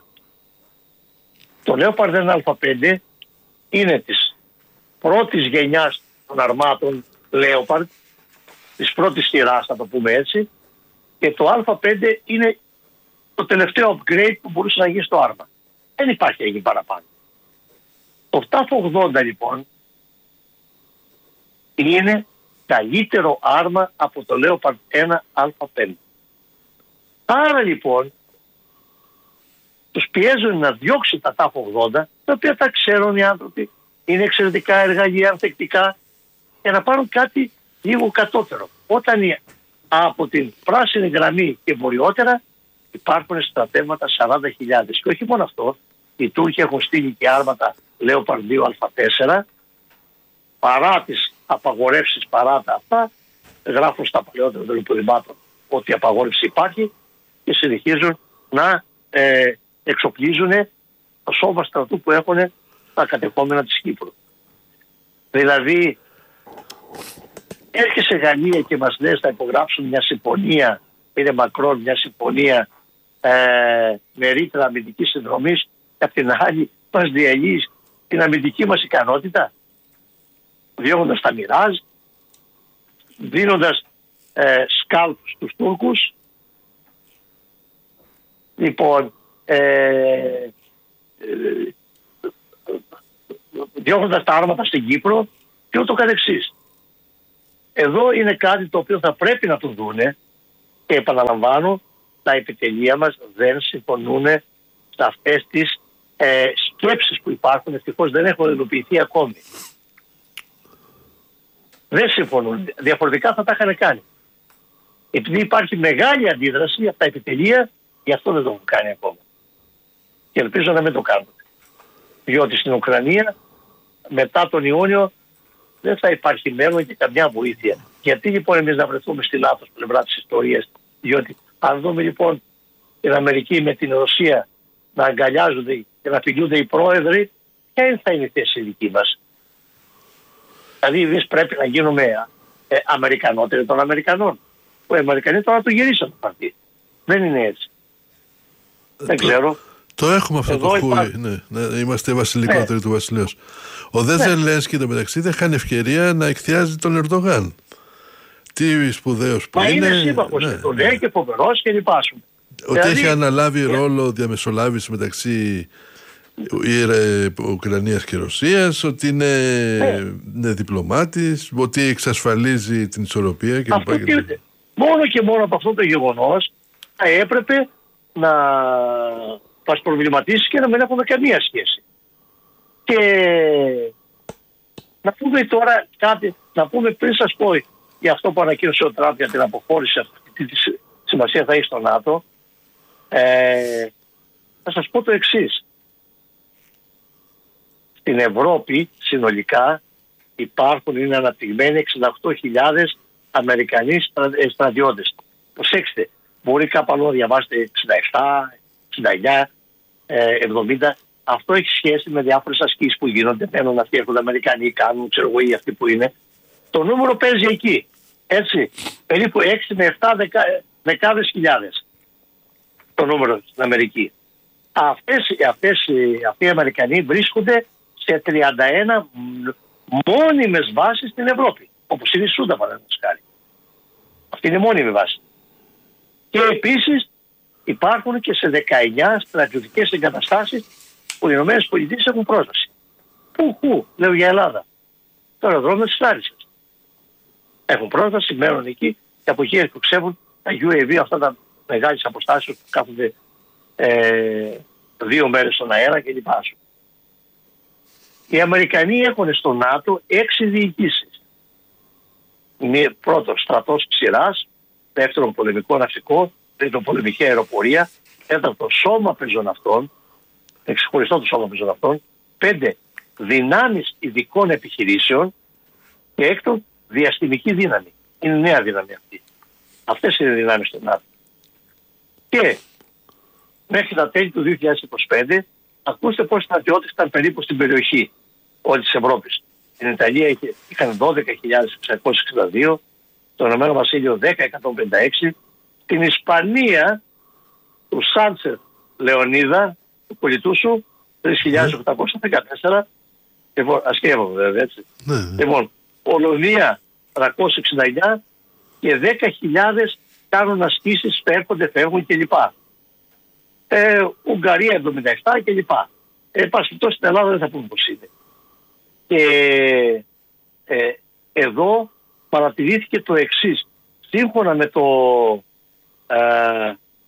Το Λέοπαρντ ένα Α πέντε είναι της πρώτης γενιάς των αρμάτων Λέοπαρντ, της πρώτης σειράς θα το πούμε έτσι, και το Α πέντε είναι το τελευταίο upgrade που μπορούσε να γίνει στο άρμα. Δεν υπάρχει εκεί παραπάνω. Το ταφ ογδόντα λοιπόν είναι καλύτερο άρμα από το Λέοπαρντ ένα Α πέντε. Άρα λοιπόν τους πιέζουν να διώξει τα ταφ ογδόντα, τα οποία τα ξέρουν οι άνθρωποι, είναι εξαιρετικά εργαλεία, ανθεκτικά, για να πάρουν κάτι λίγο κατώτερο. Όταν από την πράσινη γραμμή και βορειότερα υπάρχουν στρατεύματα σαράντα χιλιάδες. Και όχι μόνο αυτό, οι Τούρκοι έχουν στείλει και άρματα Λέοπαρντ δύο Α τέσσερα, παρά τις απαγορεύσεις, παρά τα αυτά, γράφουν στα παλαιότερα των υποδημάτων ότι η απαγόρευση υπάρχει και συνεχίζουν να ε, εξοπλίζουν το σώμα στρατού που έχουν τα κατεχόμενα της Κύπρου. Δηλαδή, έρχεσαι Γαλλία και μας λες θα υπογράψουν μια συμφωνία, είναι Μακρόν, μια συμφωνία ε, με ρήτρα αμυντικής συνδρομής, και απ' την άλλη μας διαλύει την αμυντική μας ικανότητα, διώγοντας τα μοιράζ, δίνοντας ε, σκάλπ στους Τούρκους, λοιπόν, ε, ε, διώγοντας τα άρματα στην Κύπρο και ούτω καθεξής. Εδώ είναι κάτι το οποίο θα πρέπει να το δούνε, Και επαναλαμβάνω, τα επιτελεία μας δεν συμφωνούν σε αυτές τις ε, σκέψεις που υπάρχουν. Ευτυχώς δεν έχουν υλοποιηθεί ακόμη. Δεν συμφωνούν. Διαφορετικά θα τα είχαν κάνει. Επειδή υπάρχει μεγάλη αντίδραση από τα επιτελεία, γι' αυτό δεν το έχουν κάνει ακόμα. Και ελπίζω να μην το κάνουν. Διότι στην Ουκρανία μετά τον Ιούνιο δεν θα υπάρχει μέλλον και καμιά βοήθεια. Γιατί λοιπόν εμείς να βρεθούμε στη λάθος πλευρά της ιστορίας? Διότι αν δούμε λοιπόν την Αμερική με την Ρωσία να αγκαλιάζονται και να φιλούνται οι πρόεδροι, ποια θα είναι η θέση δική μας? Δηλαδή εμείς πρέπει να γίνουμε ε, Αμερικανότεροι των Αμερικανών. Οι Αμερικανοί τώρα το γυρίσαν το χαρτί. Δεν είναι έτσι. Ε, δεν το, ξέρω. Το έχουμε αυτό εδώ το χούι. υπάρχει... Ναι, ναι, είμαστε βασιλικότεροι ναι. του βασιλέως. Ο δε ναι. Ζελένσκι το μεταξύ δεν είχαν ευκαιρία να εκθιάζει τον Ερντογάν. Τι σπουδαίος που Μα είναι. είναι σύμμαχος ναι, τον ναι. και φοβερός και λοιπάσουν. Ότι δηλαδή... έχει αναλάβει yeah. ρόλο διαμεσολάβηση μεταξύ Ουκρανίας και Ρωσίας, ότι είναι, yeah. είναι διπλωμάτης, ότι εξασφαλίζει την ισορροπία και αυτό και, και... Μόνο και μόνο από αυτό το γεγονός θα έπρεπε να μας προβληματίσει και να μην έχουμε καμία σχέση. Και να πούμε τώρα κάτι, να πούμε πριν σας πω για αυτό που ανακοίνωσε ο Τραμπ για την αποχώρηση, αυτή τη σημασία θα έχει στο ΝΑΤΟ, ε, θα σας πω το εξής. Στην Ευρώπη συνολικά υπάρχουν, είναι αναπτυγμένοι εξήντα οκτώ χιλιάδες Αμερικανοί στρατιώτες. Προσέξτε, μπορεί κάπου άλλο να διαβάσετε εξήντα επτά, εξήντα εννιά, εβδομήντα. Αυτό έχει σχέση με διάφορες ασκήσεις που γίνονται. Μένουν αυτοί, έρχονται Αμερικανοί, κάνουν, ξέρω εγώ, ή αυτοί που είναι. Το νούμερο παίζει εκεί. Έτσι, περίπου έξι με επτά δεκα, δεκάδες χιλιάδες το νούμερο στην Αμερική. Αυτές, αυτές, αυτοί οι Αμερικανοί βρίσκονται σε τριάντα ένα μόνιμες βάσεις στην Ευρώπη. Όπως είναι η Σούντα, παραδείγματος χάρη. Αυτή είναι μόνιμη βάση. Και επίσης υπάρχουν και σε δεκαεννιά στρατιωτικές εγκαταστάσεις που οι ΗΠΑ έχουν πρόσβαση. Πού, πού, λέω για Ελλάδα. Το αεροδρόμιο της Λάρισσας. Έχουν πρόσβαση, μένουν εκεί και από εκεί εξουξεύουν τα γιου έι βι, αυτά τα μεγάλες αποστάσεις που κάθονται ε, δύο μέρες στον αέρα και λοιπά. Οι Αμερικανοί έχουν στο ΝΑΤΟ έξι διοικήσεις. Πρώτο, στρατός ξηράς, δεύτερον, πολεμικό ναυτικό, τρίτον, πολεμική αεροπορία, τέταρτο, σώμα πεζοναυτών, εξεχωριστό το σώμα πεζοναυτών, πέντε, δυνάμεις ειδικών επιχειρήσεων και έκτον, διαστημική δύναμη. Είναι νέα δύναμη αυτή. Αυτές είναι οι δυνάμεις του ΝΑΤΟ. Και μέχρι τα τέλη του δύο χιλιάδες είκοσι πέντε, ακούστε πόσοι στρατιώτες ήταν περίπου στην περιοχή όλης της Ευρώπης. Στην Ιταλία είχαν δώδεκα χιλιάδες εξακόσιοι εξήντα δύο, στο Ηνωμένο Βασίλειο δέκα χιλιάδες εκατόν πενήντα έξι, στην Ισπανία του Σάντσερ Λεωνίδα, του πολιτού σου, τρεις χιλιάδες οκτακόσια δεκατέσσερα, λοιπόν, ασκεύω βέβαια έτσι. Ναι. Λοιπόν, Πολωνία τριακόσια εξήντα εννιά και δέκα χιλιάδες κάνουν ασκήσεις, έρχονται, φεύγουν κλπ. Ε, Ουγγαρία εβδομήντα επτά κλπ. Ε, πάση στην Ελλάδα δεν θα πούμε πώς είναι. Και ε, εδώ παρατηρήθηκε το εξής. Σύμφωνα με το ε,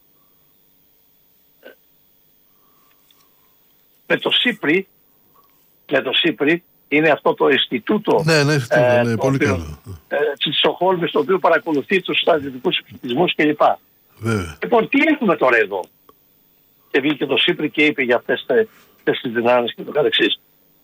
με το ΣΥΠΡΙ, με το ΣΥΠΡΙ είναι αυτό το Ινστιτούτο ναι, ναι, ε, ναι, πολύ καλό. Ε, της Στοκχόλμης, το οποίο παρακολουθεί τους στρατιωτικούς εξοπλισμούς κλπ. Λοιπόν, τι έχουμε τώρα εδώ? Και βγήκε το ΣΥΠΡΙ και είπε για αυτές, αυτές τις δυνάμεις και το καθεξής.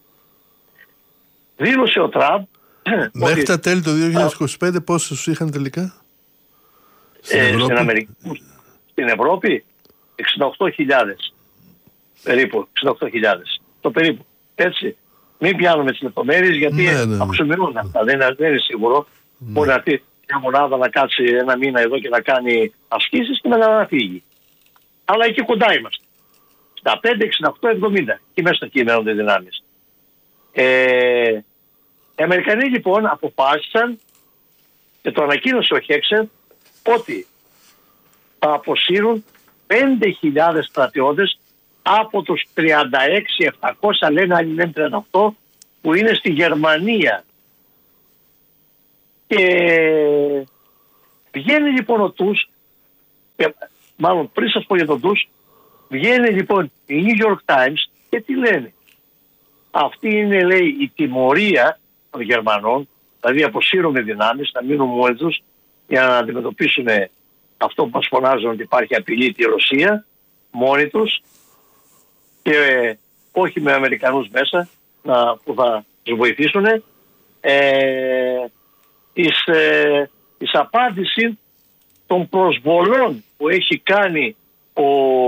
Δήλωσε ο Τραμπ μέχρι ότι, τα τέλη του δύο χιλιάδες είκοσι πέντε πόσους είχαν τελικά στην, ε, Ευρώπη? Στην, Αμερική, στην Ευρώπη εξήντα οκτώ χιλιάδες περίπου, εξήντα οκτώ χιλιάδες το περίπου, έτσι. Μην πιάνουμε τις λεπτομέρειες γιατί ναι, ναι, αποξημερώνουν αυτά, δεν είναι, δεν είναι σίγουρο. Ναι. Μπορεί να έρθει μια μονάδα να κάτσει ένα μήνα εδώ και να κάνει ασκήσεις και μετά να φύγει. Αλλά εκεί κοντά είμαστε. Στα πέντε, εξήντα οκτώ, εβδομήντα και μέσα στο κείμενο des δυνάμεις. Ε, οι Αμερικανοί λοιπόν αποφάσισαν και το ανακοίνωσε ο Χέξερ ότι θα αποσύρουν πέντε χιλιάδες στρατιώτες από τους τριάντα έξι χιλιάδες επτακόσια, λένε άλλοι λένε τριάντα οκτώ, που είναι στη Γερμανία. Και βγαίνει λοιπόν ο Τούσκ μάλλον πριν σας πω για τον Ντούς, βγαίνει λοιπόν η New York Times και τι λένε. Αυτή είναι, λέει, η τιμωρία των Γερμανών, δηλαδή αποσύρωμε δυνάμεις, να μείνουν μόνοι τους για να αντιμετωπίσουν αυτό που μας φωνάζουν ότι υπάρχει απειλή τη Ρωσία, μόνοι τους και ε, όχι με Αμερικανούς μέσα να, που θα τους βοηθήσουν. Ε, εις, ε, εις απάντηση των προσβολών που έχει κάνει ο,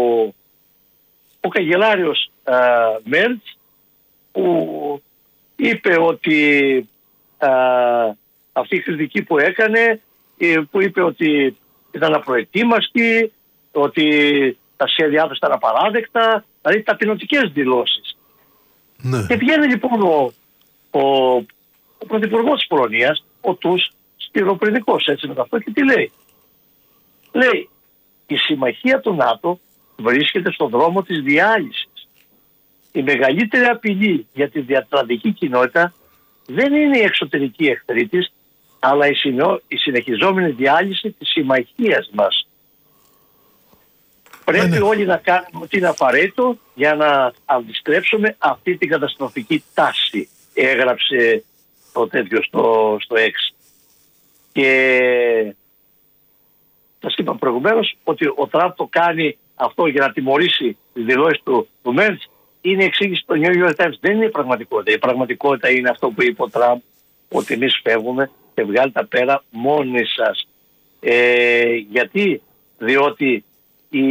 ο καγκελάριος ε, Μέρτς, που είπε ότι ε, αυτή η κριτική που έκανε, ε, που είπε ότι ήταν απροετοίμαστη, ότι τα σχέδιά του ήταν απαράδεκτα, δηλαδή ταπεινωτικές δηλώσεις. Ναι. Και βγαίνει λοιπόν ο, ο, ο πρωθυπουργός της Πολωνίας, ο Τούς, στυροπρενικός έτσι με αυτό, και τι λέει. Λέει, η συμμαχία του ΝΑΤΟ βρίσκεται στον δρόμο της διάλυσης. Η μεγαλύτερη απειλή για τη διατλαντική κοινότητα δεν είναι η εξωτερική εχθρή της, αλλά η, συνο... η συνεχιζόμενη διάλυση της συμμαχίας μας. Πρέπει ναι. όλοι να κάνουμε ό,τι είναι απαραίτητο για να αντιστρέψουμε αυτή την καταστροφική τάση, έγραψε το τέτοιο στο, στο X. Και σας είπα προηγουμένως ότι ο Τραμπ το κάνει αυτό για να τιμωρήσει τις δηλώσεις του, του Μέρτς. Είναι η εξήγηση του New York Times. Δεν είναι η πραγματικότητα. Η πραγματικότητα είναι αυτό που είπε ο Τραμπ, ότι εμείς φεύγουμε και βγάλτε τα πέρα μόνοι σας. Ε, γιατί, διότι οι,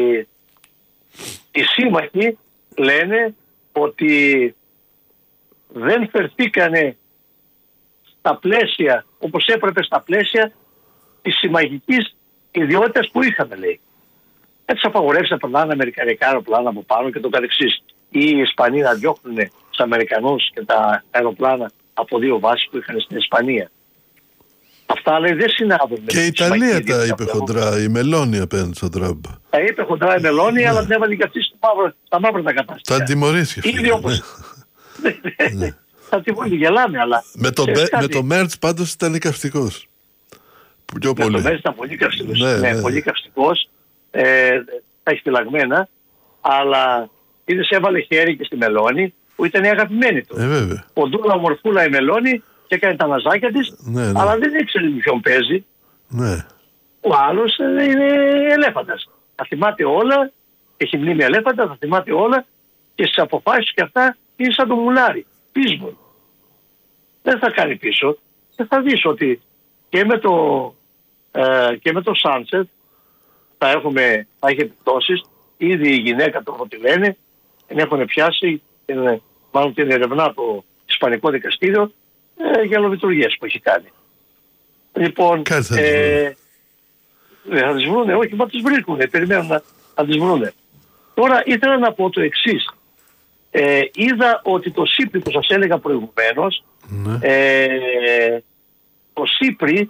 οι σύμμαχοι λένε ότι δεν φερθήκανε στα πλαίσια, όπως έπρεπε στα πλαίσια της συμμαχικής ιδιότητας που είχαμε, λέει. Έτσι απαγορεύσει να περνάνε αμερικανικά αεροπλάνα από πάνω και το καθεξής. Ή οι Ισπανοί να διώχνουν τους Αμερικανούς και τα αεροπλάνα από δύο βάσεις που είχαν στην Ισπανία. Αυτά, λέει, δεν συνάδουν. Και η Ιταλία τα είπε χοντρά, η Μελώνη απέναντι στον Τραμπ. Τα είπε χοντρά η Μελώνη, ναι. αλλά την έβαλε και αυτή στα μαύρα τα κατάσταση. Θα τιμωρήσει αυτή. Ήδη όπως... ναι. Θα τιμωρήσει, γελάμε, αλλά... Με το, με, με το Μέρτς πάντως ήταν καυστικός. Πιο με πολύ. το Μέρτς ήταν πολύ καυστικός. Ναι, ναι, ναι. πολύ καυστικός. Ε, τα έχει φυλαγμένα, αλλά είδες, έβαλε χέρι και στη Μελώνη που ήταν η αγαπημένη του. Ε, βέβαια. Ποντούλα ομορφούλα η Μελώνη και έκανε τα ναζάκια της, ναι, ναι. αλλά δεν ήξερε με ποιον παίζει. Ναι. Ο άλλος είναι ελέφαντας. Θα θυμάται όλα, έχει μνήμη ελέφαντα, θα θυμάται όλα και στις αποφάσεις και αυτά είναι σαν το μουλάρι. Πείσμον. Δεν θα κάνει πίσω. Και θα δεις ότι και με το, ε, και με το Sunset θα, έχουμε, θα έχει επιπτώσεις. Ήδη η γυναίκα το ότι λένε, την έχουν πιάσει, την, μάλλον την ερευνά το Ισπανικό Δικαστήριο ε, για λοβιτουργίες που έχει κάνει. Λοιπόν, ε, ε, θα τις βρούνε, όχι, μα τις βρίσκουνε, περιμένουν να, να τις βρούνε. Τώρα ήθελα να πω το εξής. Ε, είδα ότι το ΣΥΠΡΙ που σας έλεγα προηγουμένως, ναι. ε, το ΣΥΠΡΙ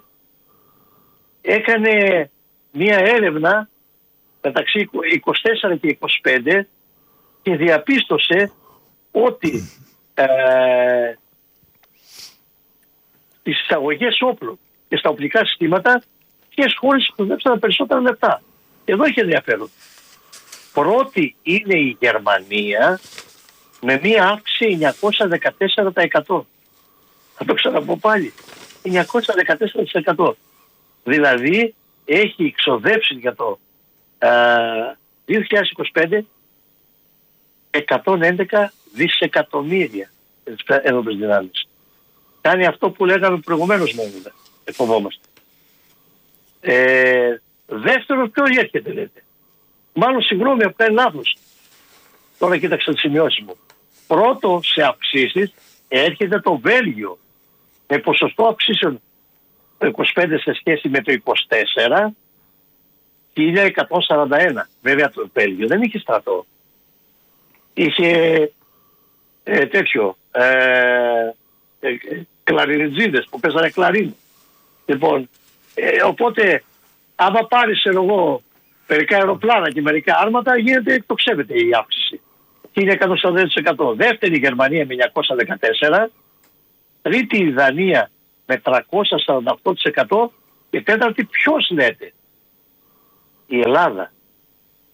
έκανε μία έρευνα μεταξύ είκοσι τέσσερα και είκοσι πέντε και διαπίστωσε ότι ε, τις εισαγωγές όπλων και στα οπλικά συστήματα ποιες χώρες ξοδέψαν περισσότερα λεπτά. Εδώ έχει ενδιαφέρον. Πρώτη είναι η Γερμανία με μία αύξηση εννιακόσια δεκατέσσερα τοις εκατό. Θα το ξαναπώ πάλι. εννιακόσια δεκατέσσερα τοις εκατό. Δηλαδή έχει εξοδέψει για το ε, δύο χιλιάδες είκοσι πέντε εκατόν έντεκα δισεκατομμύρια για τις ένοπλες δυνάμεις. Κάνει αυτό που λέγαμε προηγουμένως μόνο. Εφοβόμαστε. Ε, δεύτερο, ποιο έρχεται λέτε. Μάλλον συγγνώμη, αυτό είναι λάθος. Τώρα κοίταξα τις σημειώσεις μου. Πρώτο σε αυξήσεις έρχεται το Βέλγιο με ποσοστό αυξήσεων το είκοσι πέντε σε σχέση με το είκοσι τέσσερα χίλια εκατόν σαράντα ένα. Βέβαια το Βέλγιο δεν είχε στρατό. Είχε ε, τέτοιο ε, ε, κλαρινιτζίδες που παίζανε κλαρίνι. Λοιπόν, ε, οπότε άμα πάρεις εγώ μερικά αεροπλάνα και μερικά άρματα γίνεται, εκτοξεύεται η αύξηση. χίλια εκατόν σαράντα ένα τοις εκατό. Δεύτερη η Γερμανία με εννιακόσια δεκατέσσερα. Τρίτη η Δανία με τριακόσια σαράντα οκτώ τοις εκατό. Και τέταρτη ποιος λέτε. Η Ελλάδα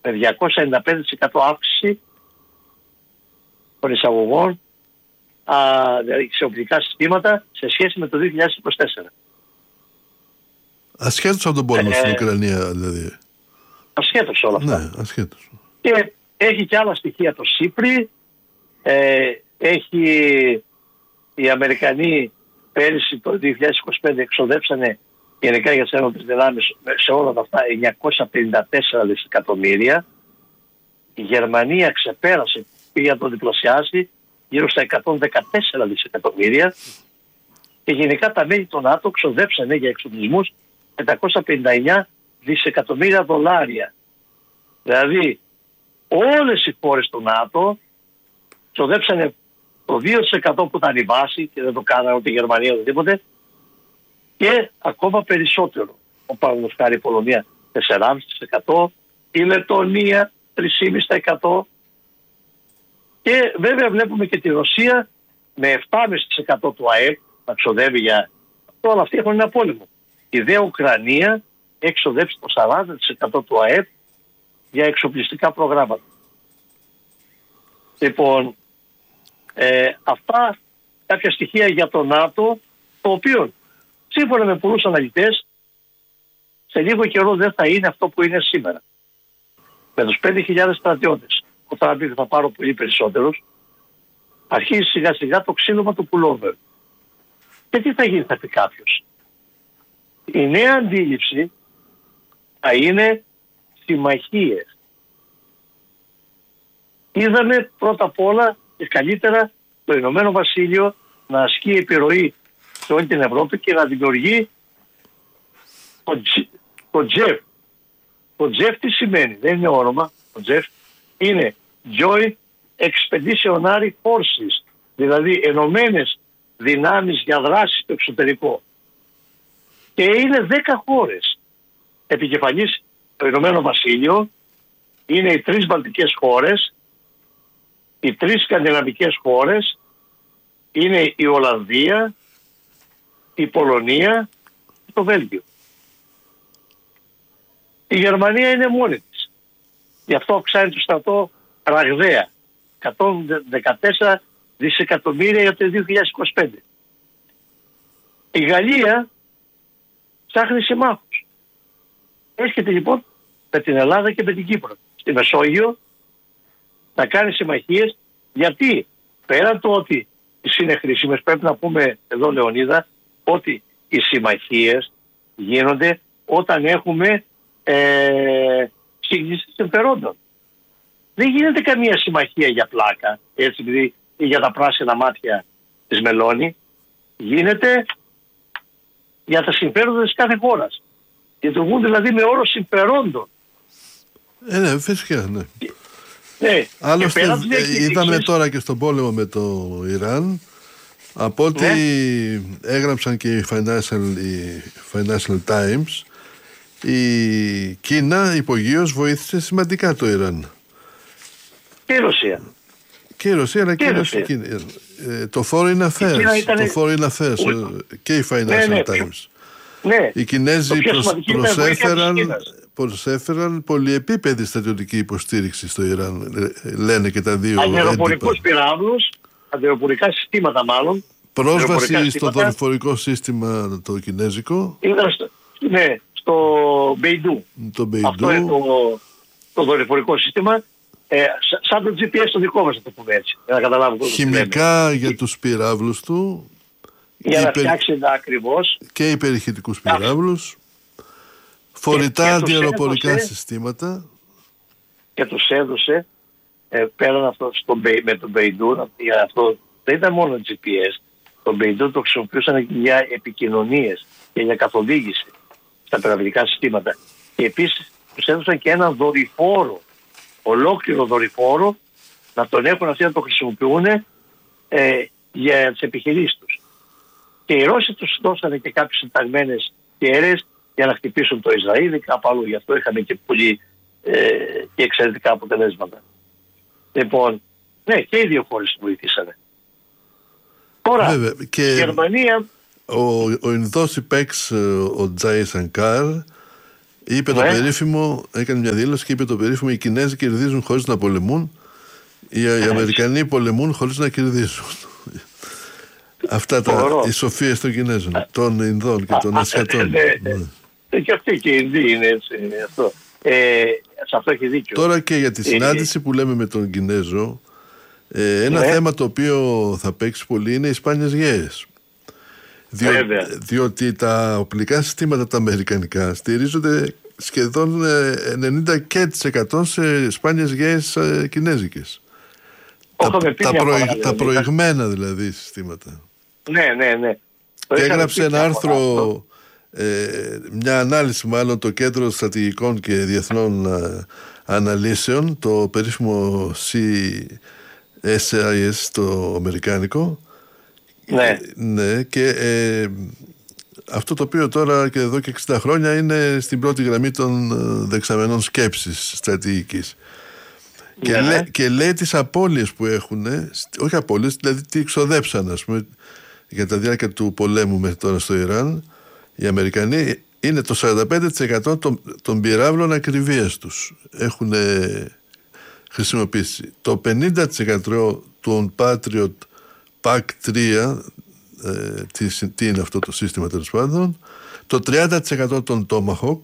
με διακόσια ενενήντα πέντε τοις εκατό αύξηση των εισαγωγών α, δηλαδή σε οπτικά συστήματα σε σχέση με το δύο χιλιάδες είκοσι τέσσερα. Ασχέτως από τον πόλεμο ε, στην Ουκρανία δηλαδή. Ασχέτως όλα αυτά. Ναι, ασχέτως. Και έχει και άλλα στοιχεία το ΣΥΠΡΙ, ε, έχει οι Αμερικανοί πέρυσι το δύο χιλιάδες είκοσι πέντε εξοδέψανε γενικά για τις ένοπλες δυνάμεις σε όλα αυτά εννιακόσια πενήντα τέσσερα δισεκατομμύρια. Η Γερμανία ξεπέρασε, πήγε να το διπλασιάσει, γύρω στα εκατόν δεκατέσσερα δισεκατομμύρια. Και γενικά τα μέλη των ΝΑΤΟ ξοδέψανε για εξοπλισμούς πεντακόσια πενήντα εννέα δισεκατομμύρια δολάρια. Δηλαδή όλες οι χώρες του ΝΑΤΟ ξοδέψανε το δύο τοις εκατό που ήταν η βάση και δεν το κάνανε ούτε η Γερμανία ούτε τίποτε και ακόμα περισσότερο. Ο παραδείγματος χάρη η Πολωνία τέσσερα κόμμα πέντε τοις εκατό, η Λετωνία τρία κόμμα πέντε τοις εκατό και βέβαια βλέπουμε και τη Ρωσία με επτά κόμμα πέντε τοις εκατό του ΑΕΠ να ξοδεύει για αυτό, αλλά αυτοί έχουν ένα πόλεμο. Η δε Ουκρανία έχει ξοδέψει το σαράντα τοις εκατό του ΑΕΠ για εξοπλιστικά προγράμματα. Λοιπόν, ε, αυτά κάποια στοιχεία για το ΝΑΤΟ, το οποίο σύμφωνα με πολλούς αναλυτές σε λίγο καιρό δεν θα είναι αυτό που είναι σήμερα. Με τους πέντε χιλιάδες στρατιώτες, ο Τραμπ θα πάρω πολύ περισσότερους, αρχίζει σιγά σιγά το ξύλωμα του πουλόβερ. Και τι θα γίνει, θα πει κάποιος. Η νέα αντίληψη θα είναι συμμαχίες. Είδαμε πρώτα απ' όλα και καλύτερα το Ηνωμένο Βασίλειο να ασκεί επιρροή σε όλη την Ευρώπη και να δημιουργεί το, το τζεφ. Το τζεφ τι σημαίνει, δεν είναι όνομα, το τζεφ είναι Joint Expeditionary Forces, δηλαδή ενωμένες δυνάμεις για δράση στο εξωτερικό. Και είναι δέκα χώρες. Επικεφαλής το Ηνωμένο Βασίλειο, είναι οι τρεις βαλτικές χώρες, οι τρεις σκανδιναβικές χώρες, είναι η Ολλανδία, η Πολωνία και το Βέλγιο. Η Γερμανία είναι μόνη της. Γι' αυτό αυξάνει το στρατό ραγδαία. εκατόν δεκατέσσερα δισεκατομμύρια για το δύο χιλιάδες είκοσι πέντε. Η Γαλλία ψάχνει συμμάχους. Έρχεται λοιπόν με την Ελλάδα και με την Κύπρο στη Μεσόγειο να κάνει συμμαχίες, γιατί πέραν το ότι είναι χρήσιμες, πρέπει να πούμε εδώ, Λεωνίδα, ότι οι συμμαχίες γίνονται όταν έχουμε ε, σύγκληση συμφερόντων. Δεν γίνεται καμία συμμαχία για πλάκα, έτσι επειδή για τα πράσινα μάτια της Μελώνη. Γίνεται για τα συμφέροντα της κάθε χώρας. Λειτουργούν δηλαδή με όρο συμφερόντων. Ε, ναι, φυσικά, ναι. Ναι. Άλλωστε είδαμε τώρα και στον πόλεμο με το Ιράν, από ό,τι ναι. έγραψαν και οι Financial, οι Financial Times, η Κίνα υπογείως βοήθησε σημαντικά το Ιράν. Και η Ρωσία. Και η Ρωσία, αλλά και, και η Ρωσία. Ε, το Foreign Affairs, ήταν... το Foreign Affairs ο... και οι Financial ναι, ναι. Times. Ναι. Οι Κινέζοι προσ... προσέφεραν, προσέφεραν πολυεπίπεδη στρατιωτική υποστήριξη στο Ιράν, λένε και τα δύο. Αεροπορικούς πυράβλους, αεροπορικά συστήματα μάλλον. Πρόσβαση στο δορυφορικό σύστημα το κινέζικο. Ήταν στο, ναι, στο Μπεϊντού. Το Μπεϊντού. Αυτό είναι το, το δορυφορικό σύστημα. Ε, σαν το τζι πι ες το δικό μας, να το πούμε έτσι. Για να καταλάβω. Χημικά για τους πυράβλους του. Για να υπερ... φτιάξει ακριβώς. Και υπερηχητικούς πυράβλους. Φορητά αντιαεροπορικά συστήματα. Και τους έδωσε ε, πέραν αυτό στο, με τον Μπεϊντού. Για αυτό δεν ήταν μόνο τζι πι ες. Το Μπεϊντού το χρησιμοποιούσαν για επικοινωνίες και για καθοδήγηση στα πυραυλικά συστήματα. Και επίσης τους έδωσαν και ένα δορυφόρο, ολόκληρο δορυφόρο, να τον έχουν αυτοί να το χρησιμοποιούν ε, για τις επιχειρήσεις τους. Και οι Ρώσοι τους δώσανε και κάποιες συνταγμένες κέρες για να χτυπήσουν το Ισραήλ, κάπου αλλού. Γι' αυτό είχαμε και πολύ ε, και εξαιρετικά αποτελέσματα. Λοιπόν, ναι, και οι δύο χώρες βοηθήσανε. Τώρα, βέβαια, και η Γερμανία... Ο, ο Ινδός υπέξ, ο Τζάι Σανκάρ, είπε ναι. το περίφημο, έκανε μια δήλωση και είπε το περίφημο: οι Κινέζοι κερδίζουν χωρίς να πολεμούν, οι, οι Αμερικανοί πολεμούν χωρίς να κερδίζουν. Αυτά τα, οι σοφίες των Κινέζων, των Ινδών και των Ασιατών. Ναι, ναι. Και αυτοί και οι Ινδοί είναι έτσι. Αυτό. Ε, σε αυτό έχει δίκιο. Τώρα και για τη συνάντηση που λέμε με τον Κινέζο, ε, ένα ναι. θέμα το οποίο θα παίξει πολύ είναι οι σπάνιες γέες. Διό, διότι τα οπλικά συστήματα τα αμερικανικά στηρίζονται σχεδόν ενενήντα τοις εκατό σε σπάνιες γέες ε, κινέζικες. Τα, τα, προηγ, φορά, τα προηγμένα δηλαδή συστήματα. Ναι, ναι, ναι. Και έγραψε ένα άρθρο, ε, μια ανάλυση μάλλον, το Κέντρο Στρατηγικών και Διεθνών ε, Αναλύσεων, το περίφημο σι ες άι ες το αμερικάνικο. Ναι. Ε, ναι, και ε, αυτό το οποίο τώρα και εδώ και εξήντα χρόνια είναι στην πρώτη γραμμή των δεξαμενών σκέψης στρατηγικής. Και, ναι. λέ, και λέει τις απώλειες που έχουν, όχι απώλειες, δηλαδή τι ξοδέψαν, ας πούμε, για τα διάρκεια του πολέμου μέχρι τώρα στο Ιράν, οι Αμερικανοί είναι το σαράντα πέντε τοις εκατό των, των πυράβλων ακριβίας τους. Έχουν χρησιμοποιήσει. Το πενήντα τοις εκατό των Patriot πακ τρία, ε, τι, τι είναι αυτό το σύστημα τέλος πάντων, το τριάντα τοις εκατό των Tomahawk,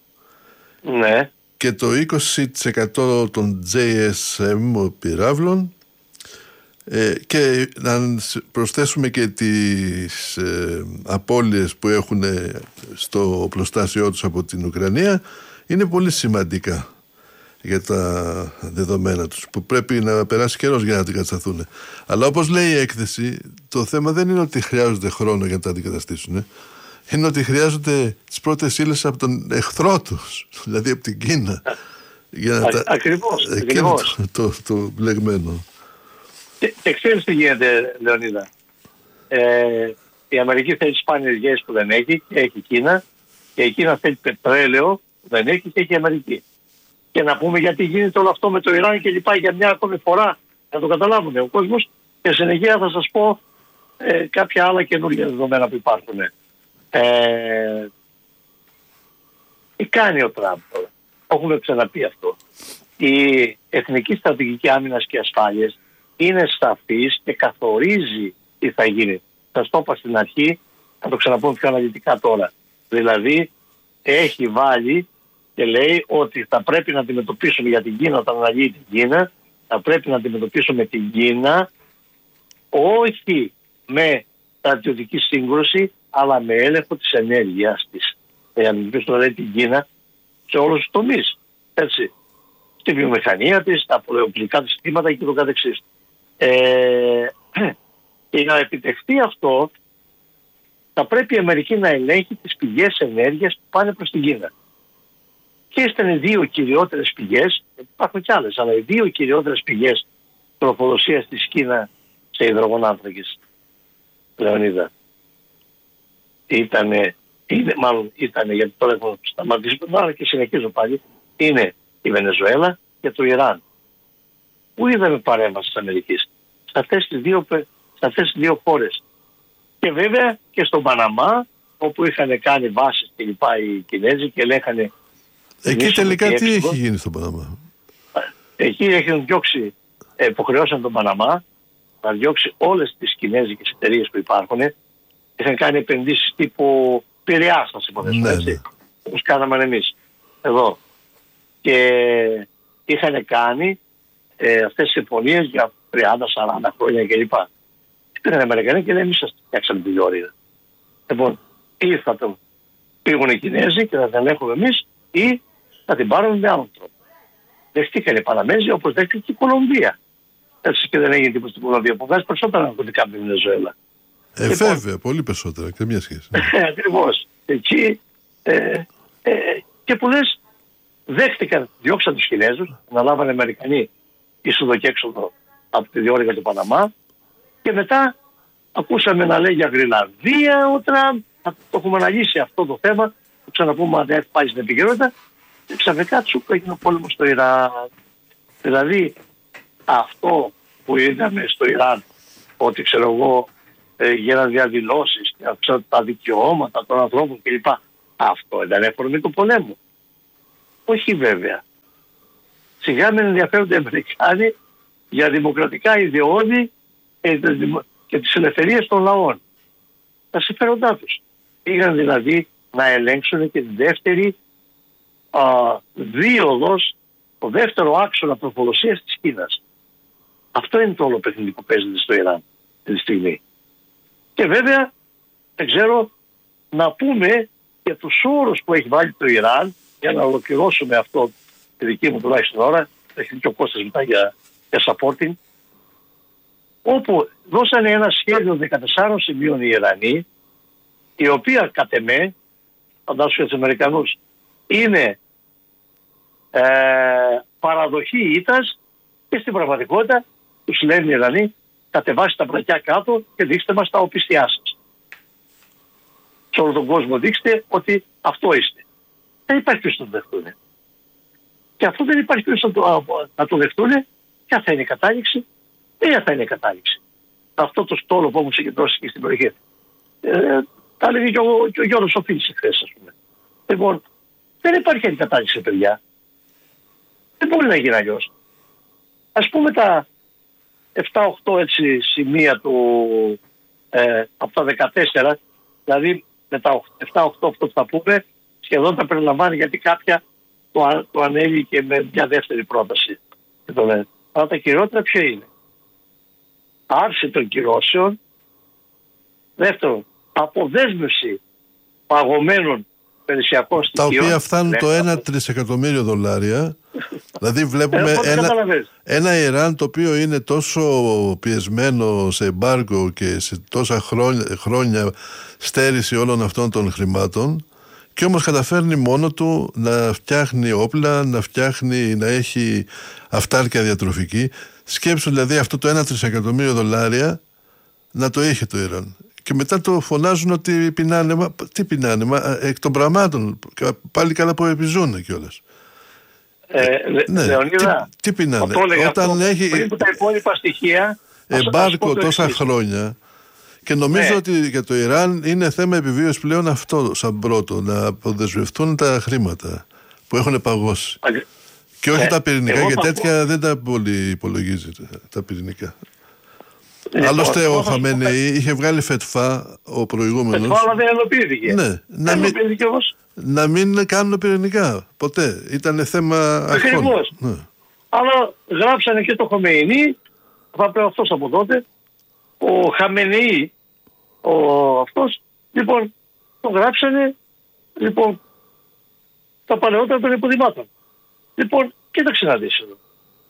ναι. και το είκοσι τοις εκατό των τζέι ες εμ πυράβλων, ε, και να προσθέσουμε και τις ε, απώλειες που έχουν στο οπλοστάσιό τους από την Ουκρανία, είναι πολύ σημαντικά για τα δεδομένα τους, που πρέπει να περάσει καιρός για να αντικατασταθούν. Αλλά όπως λέει η έκθεση, το θέμα δεν είναι ότι χρειάζονται χρόνο για να τα αντικαταστήσουν. Είναι ότι χρειάζονται τις πρώτες ύλες από τον εχθρό τους, δηλαδή από την Κίνα. Για να Α, τα... Ακριβώς, ακριβώς. Το, το, το μπλεγμένο. Και, και ξέρεις τι γίνεται, Λεωνίδα. Ε, η Αμερική θέλει σπάνιες γέες που δεν έχει, και έχει η Κίνα, και η Κίνα θέλει πετρέλαιο που δεν έχει, και έχει η Αμερική. Και να πούμε γιατί γίνεται όλο αυτό με το Ιράν και λοιπά, για μια ακόμη φορά, να το καταλάβουν ο κόσμος, και συνεχεία θα σας πω ε, κάποια άλλα καινούργια δεδομένα που υπάρχουν. Ε, τι κάνει ο Τραμπ τώρα? Έχουμε ξαναπεί αυτό. Η Εθνική Στρατηγική Άμυνας και Ασφάλειας είναι σαφής και καθορίζει τι θα γίνει. Σας το είπα στην αρχή, θα το ξαναπώ πιο αναλυτικά τώρα. Δηλαδή έχει βάλει και λέει ότι θα πρέπει να αντιμετωπίσουμε για την Κίνα, όταν αναλύει την Κίνα, θα πρέπει να αντιμετωπίσουμε την Κίνα όχι με στρατιωτική σύγκρουση, αλλά με έλεγχο της ενέργειας της. Για να αντιμετωπίσουμε δηλαδή την Κίνα σε όλους τους τομείς. Έτσι. Στη βιομηχανία της, στα οπλικά της συστήματα και το καθεξής. Ε, και να επιτευχθεί αυτό, θα πρέπει η Αμερική να ελέγχει τις πηγές ενέργειας που πάνε προς την Κίνα. Και ήταν οι δύο κυριότερες πηγές, υπάρχουν κι άλλες, αλλά οι δύο κυριότερες πηγές τροφοδοσίας της Κίνα σε υδρογονάνθρακες, Λεωνίδα. Ήτανε, είναι, μάλλον ήτανε, γιατί τώρα έχω σταματήσει τον άλλο και συνεχίζω πάλι, είναι η Βενεζουέλα και το Ιράν. Πού είδαμε παρέμβαση της Αμερικής? Σε αυτές τις δύο, σε αυτές τις δύο χώρες. Και βέβαια και στον Παναμά, όπου είχαν κάνει βάσεις και λοιπά οι Κινέζοι και ελέγχανε. Εκεί τελικά τι έχει γίνει στον Παναμά? Εκεί έχουν διώξει, υποχρεώσαν τον Παναμά να διώξει όλες τις κινέζικες εταιρείες που υπάρχουν. Είχαν κάνει επενδύσεις τύπου Πειραιάς, να συμφωνήσουμε, ναι, έτσι. Ναι. Όπως κάναμε εμείς εδώ. Και είχαν κάνει ε, αυτές τις συμφωνίες για τριάντα σαράντα χρόνια κλπ. Πήγαν οι Αμερικανοί και λένε εμείς σας φτιάξαμε τη διόρυγα. Λοιπόν, ή θα το πήγουν οι Κινέζοι και θα την ελέγχουμε εμείς, ή θα την πάρουμε με άλλον τρόπο. Δεχτήκαν οι Παναμέζοι όπως δέχτηκε και η Κολομβία. Έτσι και δεν έγινε τίποτα στην Κολομβία που βγάζει περισσότερα ναρκωτικά από τη Βενεζουέλα. Ε, λοιπόν, βέβαια, πολύ περισσότερα, καμία σχέση. Ακριβώς. Εκεί ε, ε, και που λες, δέχτηκαν, διώξαν τους Κινέζους, αναλάβανε οι Αμερικανοί είσοδο και έξοδο από τη διόρυγα του Παναμά, και μετά ακούσαμε να λέει για Γρυλανδία ο Τραμπ. Το έχουμε αναλύσει αυτό το θέμα, το ξαναπούμε αν δεν πάει στην επικαιρότητα, και ξαφνικά τσουκ έγινε ο πόλεμος στο Ιράν. Δηλαδή αυτό που είδαμε στο Ιράν, ότι ξέρω εγώ ε, γίνανε διαδηλώσεις και τα δικαιώματα των ανθρώπων κλπ. Αυτό ήταν αφορμή του πολέμου. Όχι βέβαια. Σιγά μην ενδιαφέρονται οι Αμερικάνοι για δημοκρατικά ιδεώδη και τις ελευθερίες των λαών. Τα συμφέροντά τους. Πήγαν δηλαδή να ελέγξουν και τη δεύτερη α, δίωδος, το δεύτερο άξονα τροφοδοσίας της Κίνας. Αυτό είναι το όλο παιχνίδι που παίζεται στο Ιράν αυτή τη στιγμή. Και βέβαια, δεν ξέρω, να πούμε για τους όρους που έχει βάλει το Ιράν, για να ολοκληρώσουμε αυτό τη δική μου τουλάχιστον ώρα, έχει και ο Κώστας μετά για, για supporting, όπου δώσανε ένα σχέδιο δεκατεσσάρων σημείων οι Ιρανοί, η οποία κατ' εμέ, φαντάσου για τους Αμερικανούς, είναι ε, παραδοχή ήττας και στην πραγματικότητα τους λένε οι Ιρανοί, κατεβάστε τα πλακιά κάτω και δείξτε μας τα οπίστια σας. Σε όλο τον κόσμο δείξτε ότι αυτό είστε. Δεν υπάρχει ποιος να το δεχτούν. Και αφού δεν υπάρχει ποιος να το, να το δεχτούν, ποια θα είναι η κατάληξη, ποια θα είναι η κατάληξη. Αυτό το στόλο που όμως συγκεντρώσει και στην περιοχή. Ε, τα έλεγε και ο, και ο Γιώργος Οφίλης εχθές, ας πούμε. Λοιπόν, δεν υπάρχει άλλη κατάληξη, παιδιά. Δεν μπορεί να γίνει αλλιώς. Ας πούμε τα επτά οκτώ έτσι σημεία του, ε, από τα δεκατέσσερα, δηλαδή με τα επτά οκτώ αυτό που θα πούμε, σχεδόν τα περιλαμβάνει, γιατί κάποια το, το ανέληκε με μια δεύτερη πρόταση. Αλλά τα κυριότερα ποια είναι? Άρση των κυρώσεων. Δεύτερον, αποδέσμευση παγωμένων περιουσιακών στοιχείων. Τα οποία φτάνουν ναι, το ένα τρισεκατομμύριο δολάρια. Δηλαδή βλέπουμε ε, ένα, ένα Ιράν το οποίο είναι τόσο πιεσμένο σε εμπάργκο και σε τόσα χρόνια, χρόνια στέρηση όλων αυτών των χρημάτων, και όμως καταφέρνει μόνο του να φτιάχνει όπλα, να φτιάχνει, να έχει αυτάρκεια διατροφική. Σκέψου δηλαδή αυτό το ένα τρισεκατομμύριο δολάρια να το είχε το Ιράν. Και μετά το φωνάζουν ότι πεινάνε. Μα, τι πεινάνε, μα, εκ των πραγμάτων. Πάλι καλά που επιζούν κιόλας. Ε, ναι, Λεωνίδα, τι, τι πεινάνε. Όταν αυτό, έχει πριν τα υπόλοιπα στοιχεία, εμπάρκο τόσα χρόνια. Και νομίζω ναι. ότι για το Ιράν είναι θέμα επιβίωσης πλέον αυτό, σαν πρώτο, να αποδεσμευτούν τα χρήματα που έχουν παγώσει. Α, και όχι ναι. τα πυρηνικά, εγώ και τέτοια πω... δεν τα πολύ υπολογίζεται, τα πυρηνικά. Λοιπόν, άλλωστε ο Χαμενεή είχε βγάλει φετφά ο προηγούμενος. Φετφά, αλλά δεν ενοποιήθηκε. Ναι, να μην, να μην κάνουν πυρηνικά. Ποτέ. Ήταν θέμα αρχών. Ναι. Αλλά γράψανε και το Χαμενεή, θα πει αυτός από τότε, ο Χαμενεή, ο αυτός, λοιπόν, το γράψανε, λοιπόν, τα παλαιότερα των υποδημάτων. Λοιπόν, κοίταξε να δεις εδώ.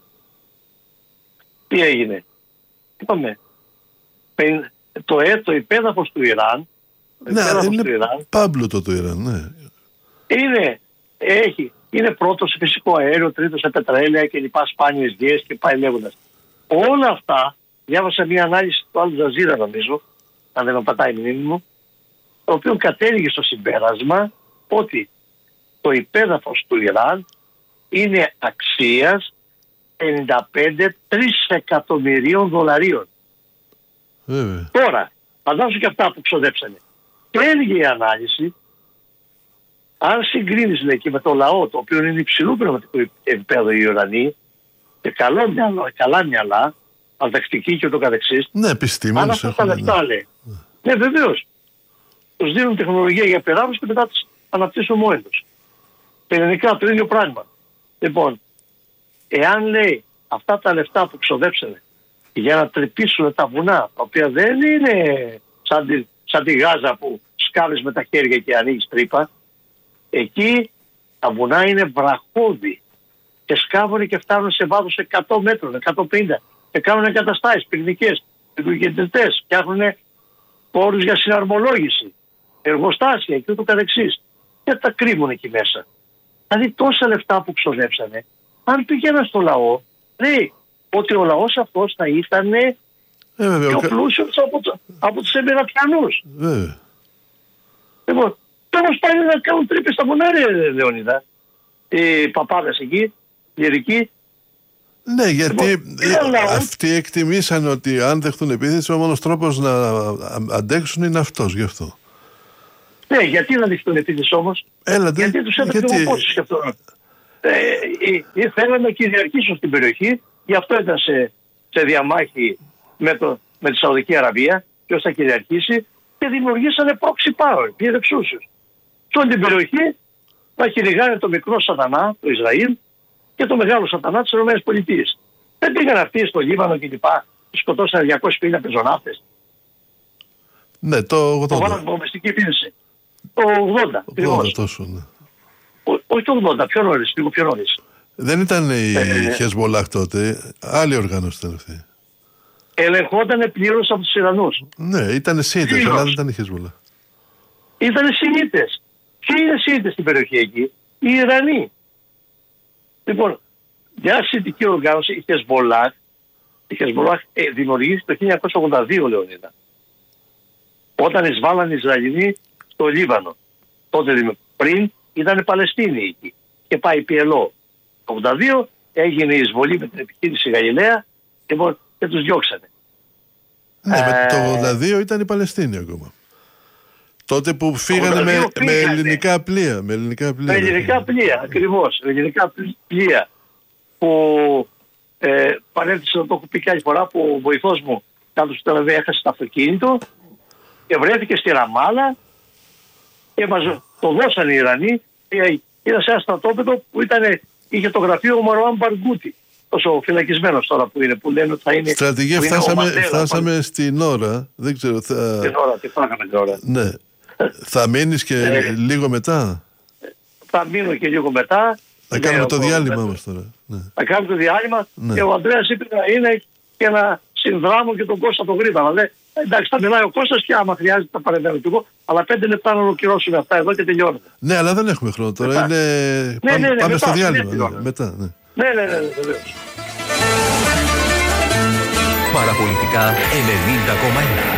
Τι έγινε. Είπαμε, το, ε, το υπέδαφος του Ιράν, ναι, είναι του Ιράν, πάμπλουτο το Ιράν, ναι. Είναι, έχει, είναι πρώτο σε φυσικό αέριο, τρίτο σε πετρέλαια και λοιπά, σπάνιες γέες και πάει λέγοντας. Όλα αυτά, διάβασα μια ανάλυση του Αλ Τζαζίρα νομίζω, αν δεν με πατάει η μνήμη μου, το οποίο κατέληγε στο συμπέρασμα ότι το υπέδαφος του Ιράν είναι αξίας ενενήντα πέντε τρισεκατομμυρίων δολαρίων. Βέβαια. Τώρα, φαντάσου και αυτά που ξοδέψανε. Και έλεγε η ανάλυση, αν συγκρίνεις λέει και με το λαό, το οποίο είναι υψηλού πνευματικού επίπεδου οι Ιρανοί, και καλό μυαλό, καλά μυαλά, αντακτική και ούτω καθεξής. Ναι, επιστήμονες. Αν αυτά τα λεφτά ναι. λέει. Ναι, βεβαίως. Τους δίνουν τεχνολογία για περάβους και μετά τις αναπτύσσουν μόνοι τους. Πυρηνικά το ίδιο πράγμα. Λοιπόν, εάν λέει αυτά τα λεφτά που ξοδέψανε για να τρυπήσουν τα βουνά, τα οποία δεν είναι σαν τη, σαν τη Γάζα που σκάβεις με τα χέρια και ανοίγεις τρύπα, εκεί τα βουνά είναι βραχώδη και σκάβουν και φτάνουν σε βάθος εκατό μέτρων, εκατόν πενήντα και κάνουν εγκαταστάσεις πυρηνικές, πυρηνικές, φτιάχνουν πόρους για συναρμολόγηση, εργοστάσια και ούτω καθεξής. Και τα κρύβουν εκεί μέσα. Δηλαδή τόσα λεφτά που ξοδέψανε, αν πήγαιναν στο λαό, λέει ότι ο λαός αυτός θα ήταν ε, πιο πλούσιος από, το, από τους Εμμυρατιανούς. Ε. Λοιπόν, τώρα πάνε να κάνουν τρύπες στα μονάρια, Λεωνίδα. Οι παπάδες εκεί, οι ειδικοί. Ναι, γιατί λοιπόν, αυτοί εκτιμήσαν ότι αν δεχτούν επίθεση, ο μόνος τρόπος να αντέξουν είναι αυτός, γι' αυτό. Ναι, γιατί να δεχτούν επίθεση όμως. Έλα, γιατί τους έπρεπε γιατί... πόσους και αυτό. ε, θέλουν να κυριαρχήσουν στην περιοχή, γι' αυτό ήταν σε, σε διαμάχη με, το, με τη Σαουδική Αραβία, ποιος θα κυριαρχήσει, και δημιουργήσανε proxy power, πήρε εξούσιους. Σε όλη την περιοχή να κυνηγάνε το μικρό σατανά, το Ισραήλ, και το μεγάλο σατανά της ΗΠΑ. Δεν πήγαν αυτοί στο Λίβανο και λοιπά, σκοτώσαν διακόσιους πενήντα πεζοναύτες. Ναι, το ογδόντα. Το βάλαν βομβιστική επίθεση. Το ογδόντα. ογδόντα τόσο, ναι. Ο, όχι το ογδόντα, πιο νωρίς, λίγο πιο νωρίς. Δεν ήταν η ε, Χεσμολάχ τότε, άλλη οργάνωση ήταν αυτή. Ελεγχόταν πλήρως από τους Ιρανούς. Ναι, ήταν Σιήτες, αλλά δεν ήταν η Χεσμολάχ. Ήταν Σιήτες. Ποιοι είναι Σιήτες στην περιοχή εκεί? Οι Ιρανοί. Λοιπόν, μια σιητική οργάνωση, η Χεσμολάχ, η Χεσμολάχ ε, δημιουργήθηκε το χίλια εννιακόσια ογδόντα δύο, Λεωνίδα. Όταν εισβάλλαν οι Ισραηλινοί στο Λίβανο. Τότε πριν ήταν Παλαιστίνοι εκεί. Και πάει πι ελ ο. Το ογδόντα δύο έγινε η εισβολή με την επιχείρηση Γαλιλαία και, και τους διώξανε. Ναι, ε... το ογδόντα δύο ήταν οι Παλαιστίνοι ακόμα. Τότε που φύγανε με, με ελληνικά πλοία. Με ελληνικά πλοία, με ελληνικά πλοία, ακριβώς. Με ελληνικά πλοία που ε, παρέλθησε, να το έχω πει και άλλη φορά, που ο βοηθός μου κάτω στο Τελαβή έχασε το αυτοκίνητο και βρέθηκε στη Ραμάλα και μας το δώσανε οι Ιρανοί. Ήταν σε ένα στρατόπεδο που ήταν, είχε το γραφείο ο Μαρουάν Μπαργκούτη. Τόσο φυλακισμένος τώρα που είναι, που λένε ότι θα είναι. Στρατηγέ, φτάσαμε, Μαντέλα, φτάσαμε πάλι στην ώρα. Δεν ξέρω. Θα... Την ώρα, τι φάγαμε την ώρα. Ναι. Θα μείνεις και ε, λίγο μετά. Θα μείνω και λίγο μετά. Θα κάνουμε το διάλειμμα μας τώρα. Ναι. Θα κάνουμε το διάλειμμα, ναι. Και ο Ανδρέας είπε να είναι και να συνδράμω και τον Κώστα τον Γρήβα. Αλλά εντάξει, θα μιλάει ο Κώστας και άμα χρειάζεται θα παρεμβαίνω κι εγώ. Αλλά πέντε λεπτά να ολοκληρώσουμε αυτά εδώ και τελειώνουμε. Ναι, αλλά δεν έχουμε χρόνο τώρα. Είναι... Ναι, πάμε ναι, ναι, πάμε μετά, στο διάλειμμα. Ναι, ναι, μετά, ναι. Ναι, ναι, ναι, ναι, Παραπολιτικά ενενήντα κόμμα ένα.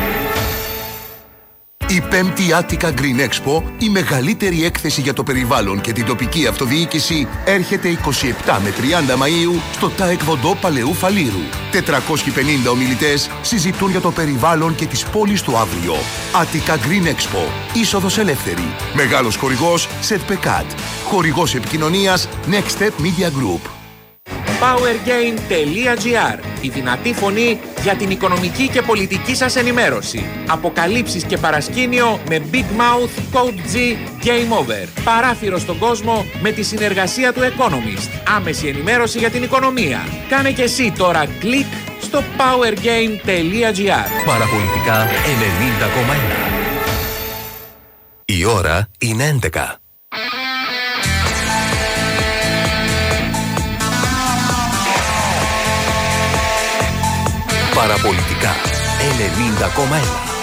Η πέμπτη Attica Green Expo, η μεγαλύτερη έκθεση για το περιβάλλον και την τοπική αυτοδιοίκηση, έρχεται εικοστή εβδόμη με τριάντα Μαΐου στο Ταεκβοντό Παλαιού Φαλήρου. τετρακόσιοι πενήντα ομιλητές συζητούν για το περιβάλλον και τις πόλεις του αύριο. Attica Green Expo. Είσοδος ελεύθερη. Μεγάλος χορηγός Σετπεκάτ. Χορηγός επικοινωνίας Next Step Media Group. powergain τελεία gr. Η δυνατή φωνή για την οικονομική και πολιτική σας ενημέρωση. Αποκαλύψεις και παρασκήνιο με Big Mouth Code G Game Over. Παράθυρο στον κόσμο με τη συνεργασία του Economist. Άμεση ενημέρωση για την οικονομία. Κάνε και εσύ τώρα κλικ στο powergain τελεία gr. Παραπολιτικά ενενήντα κόμμα ένα. Η ώρα είναι έντεκα. Παραπολιτικά ενενήντα κόμμα ένα.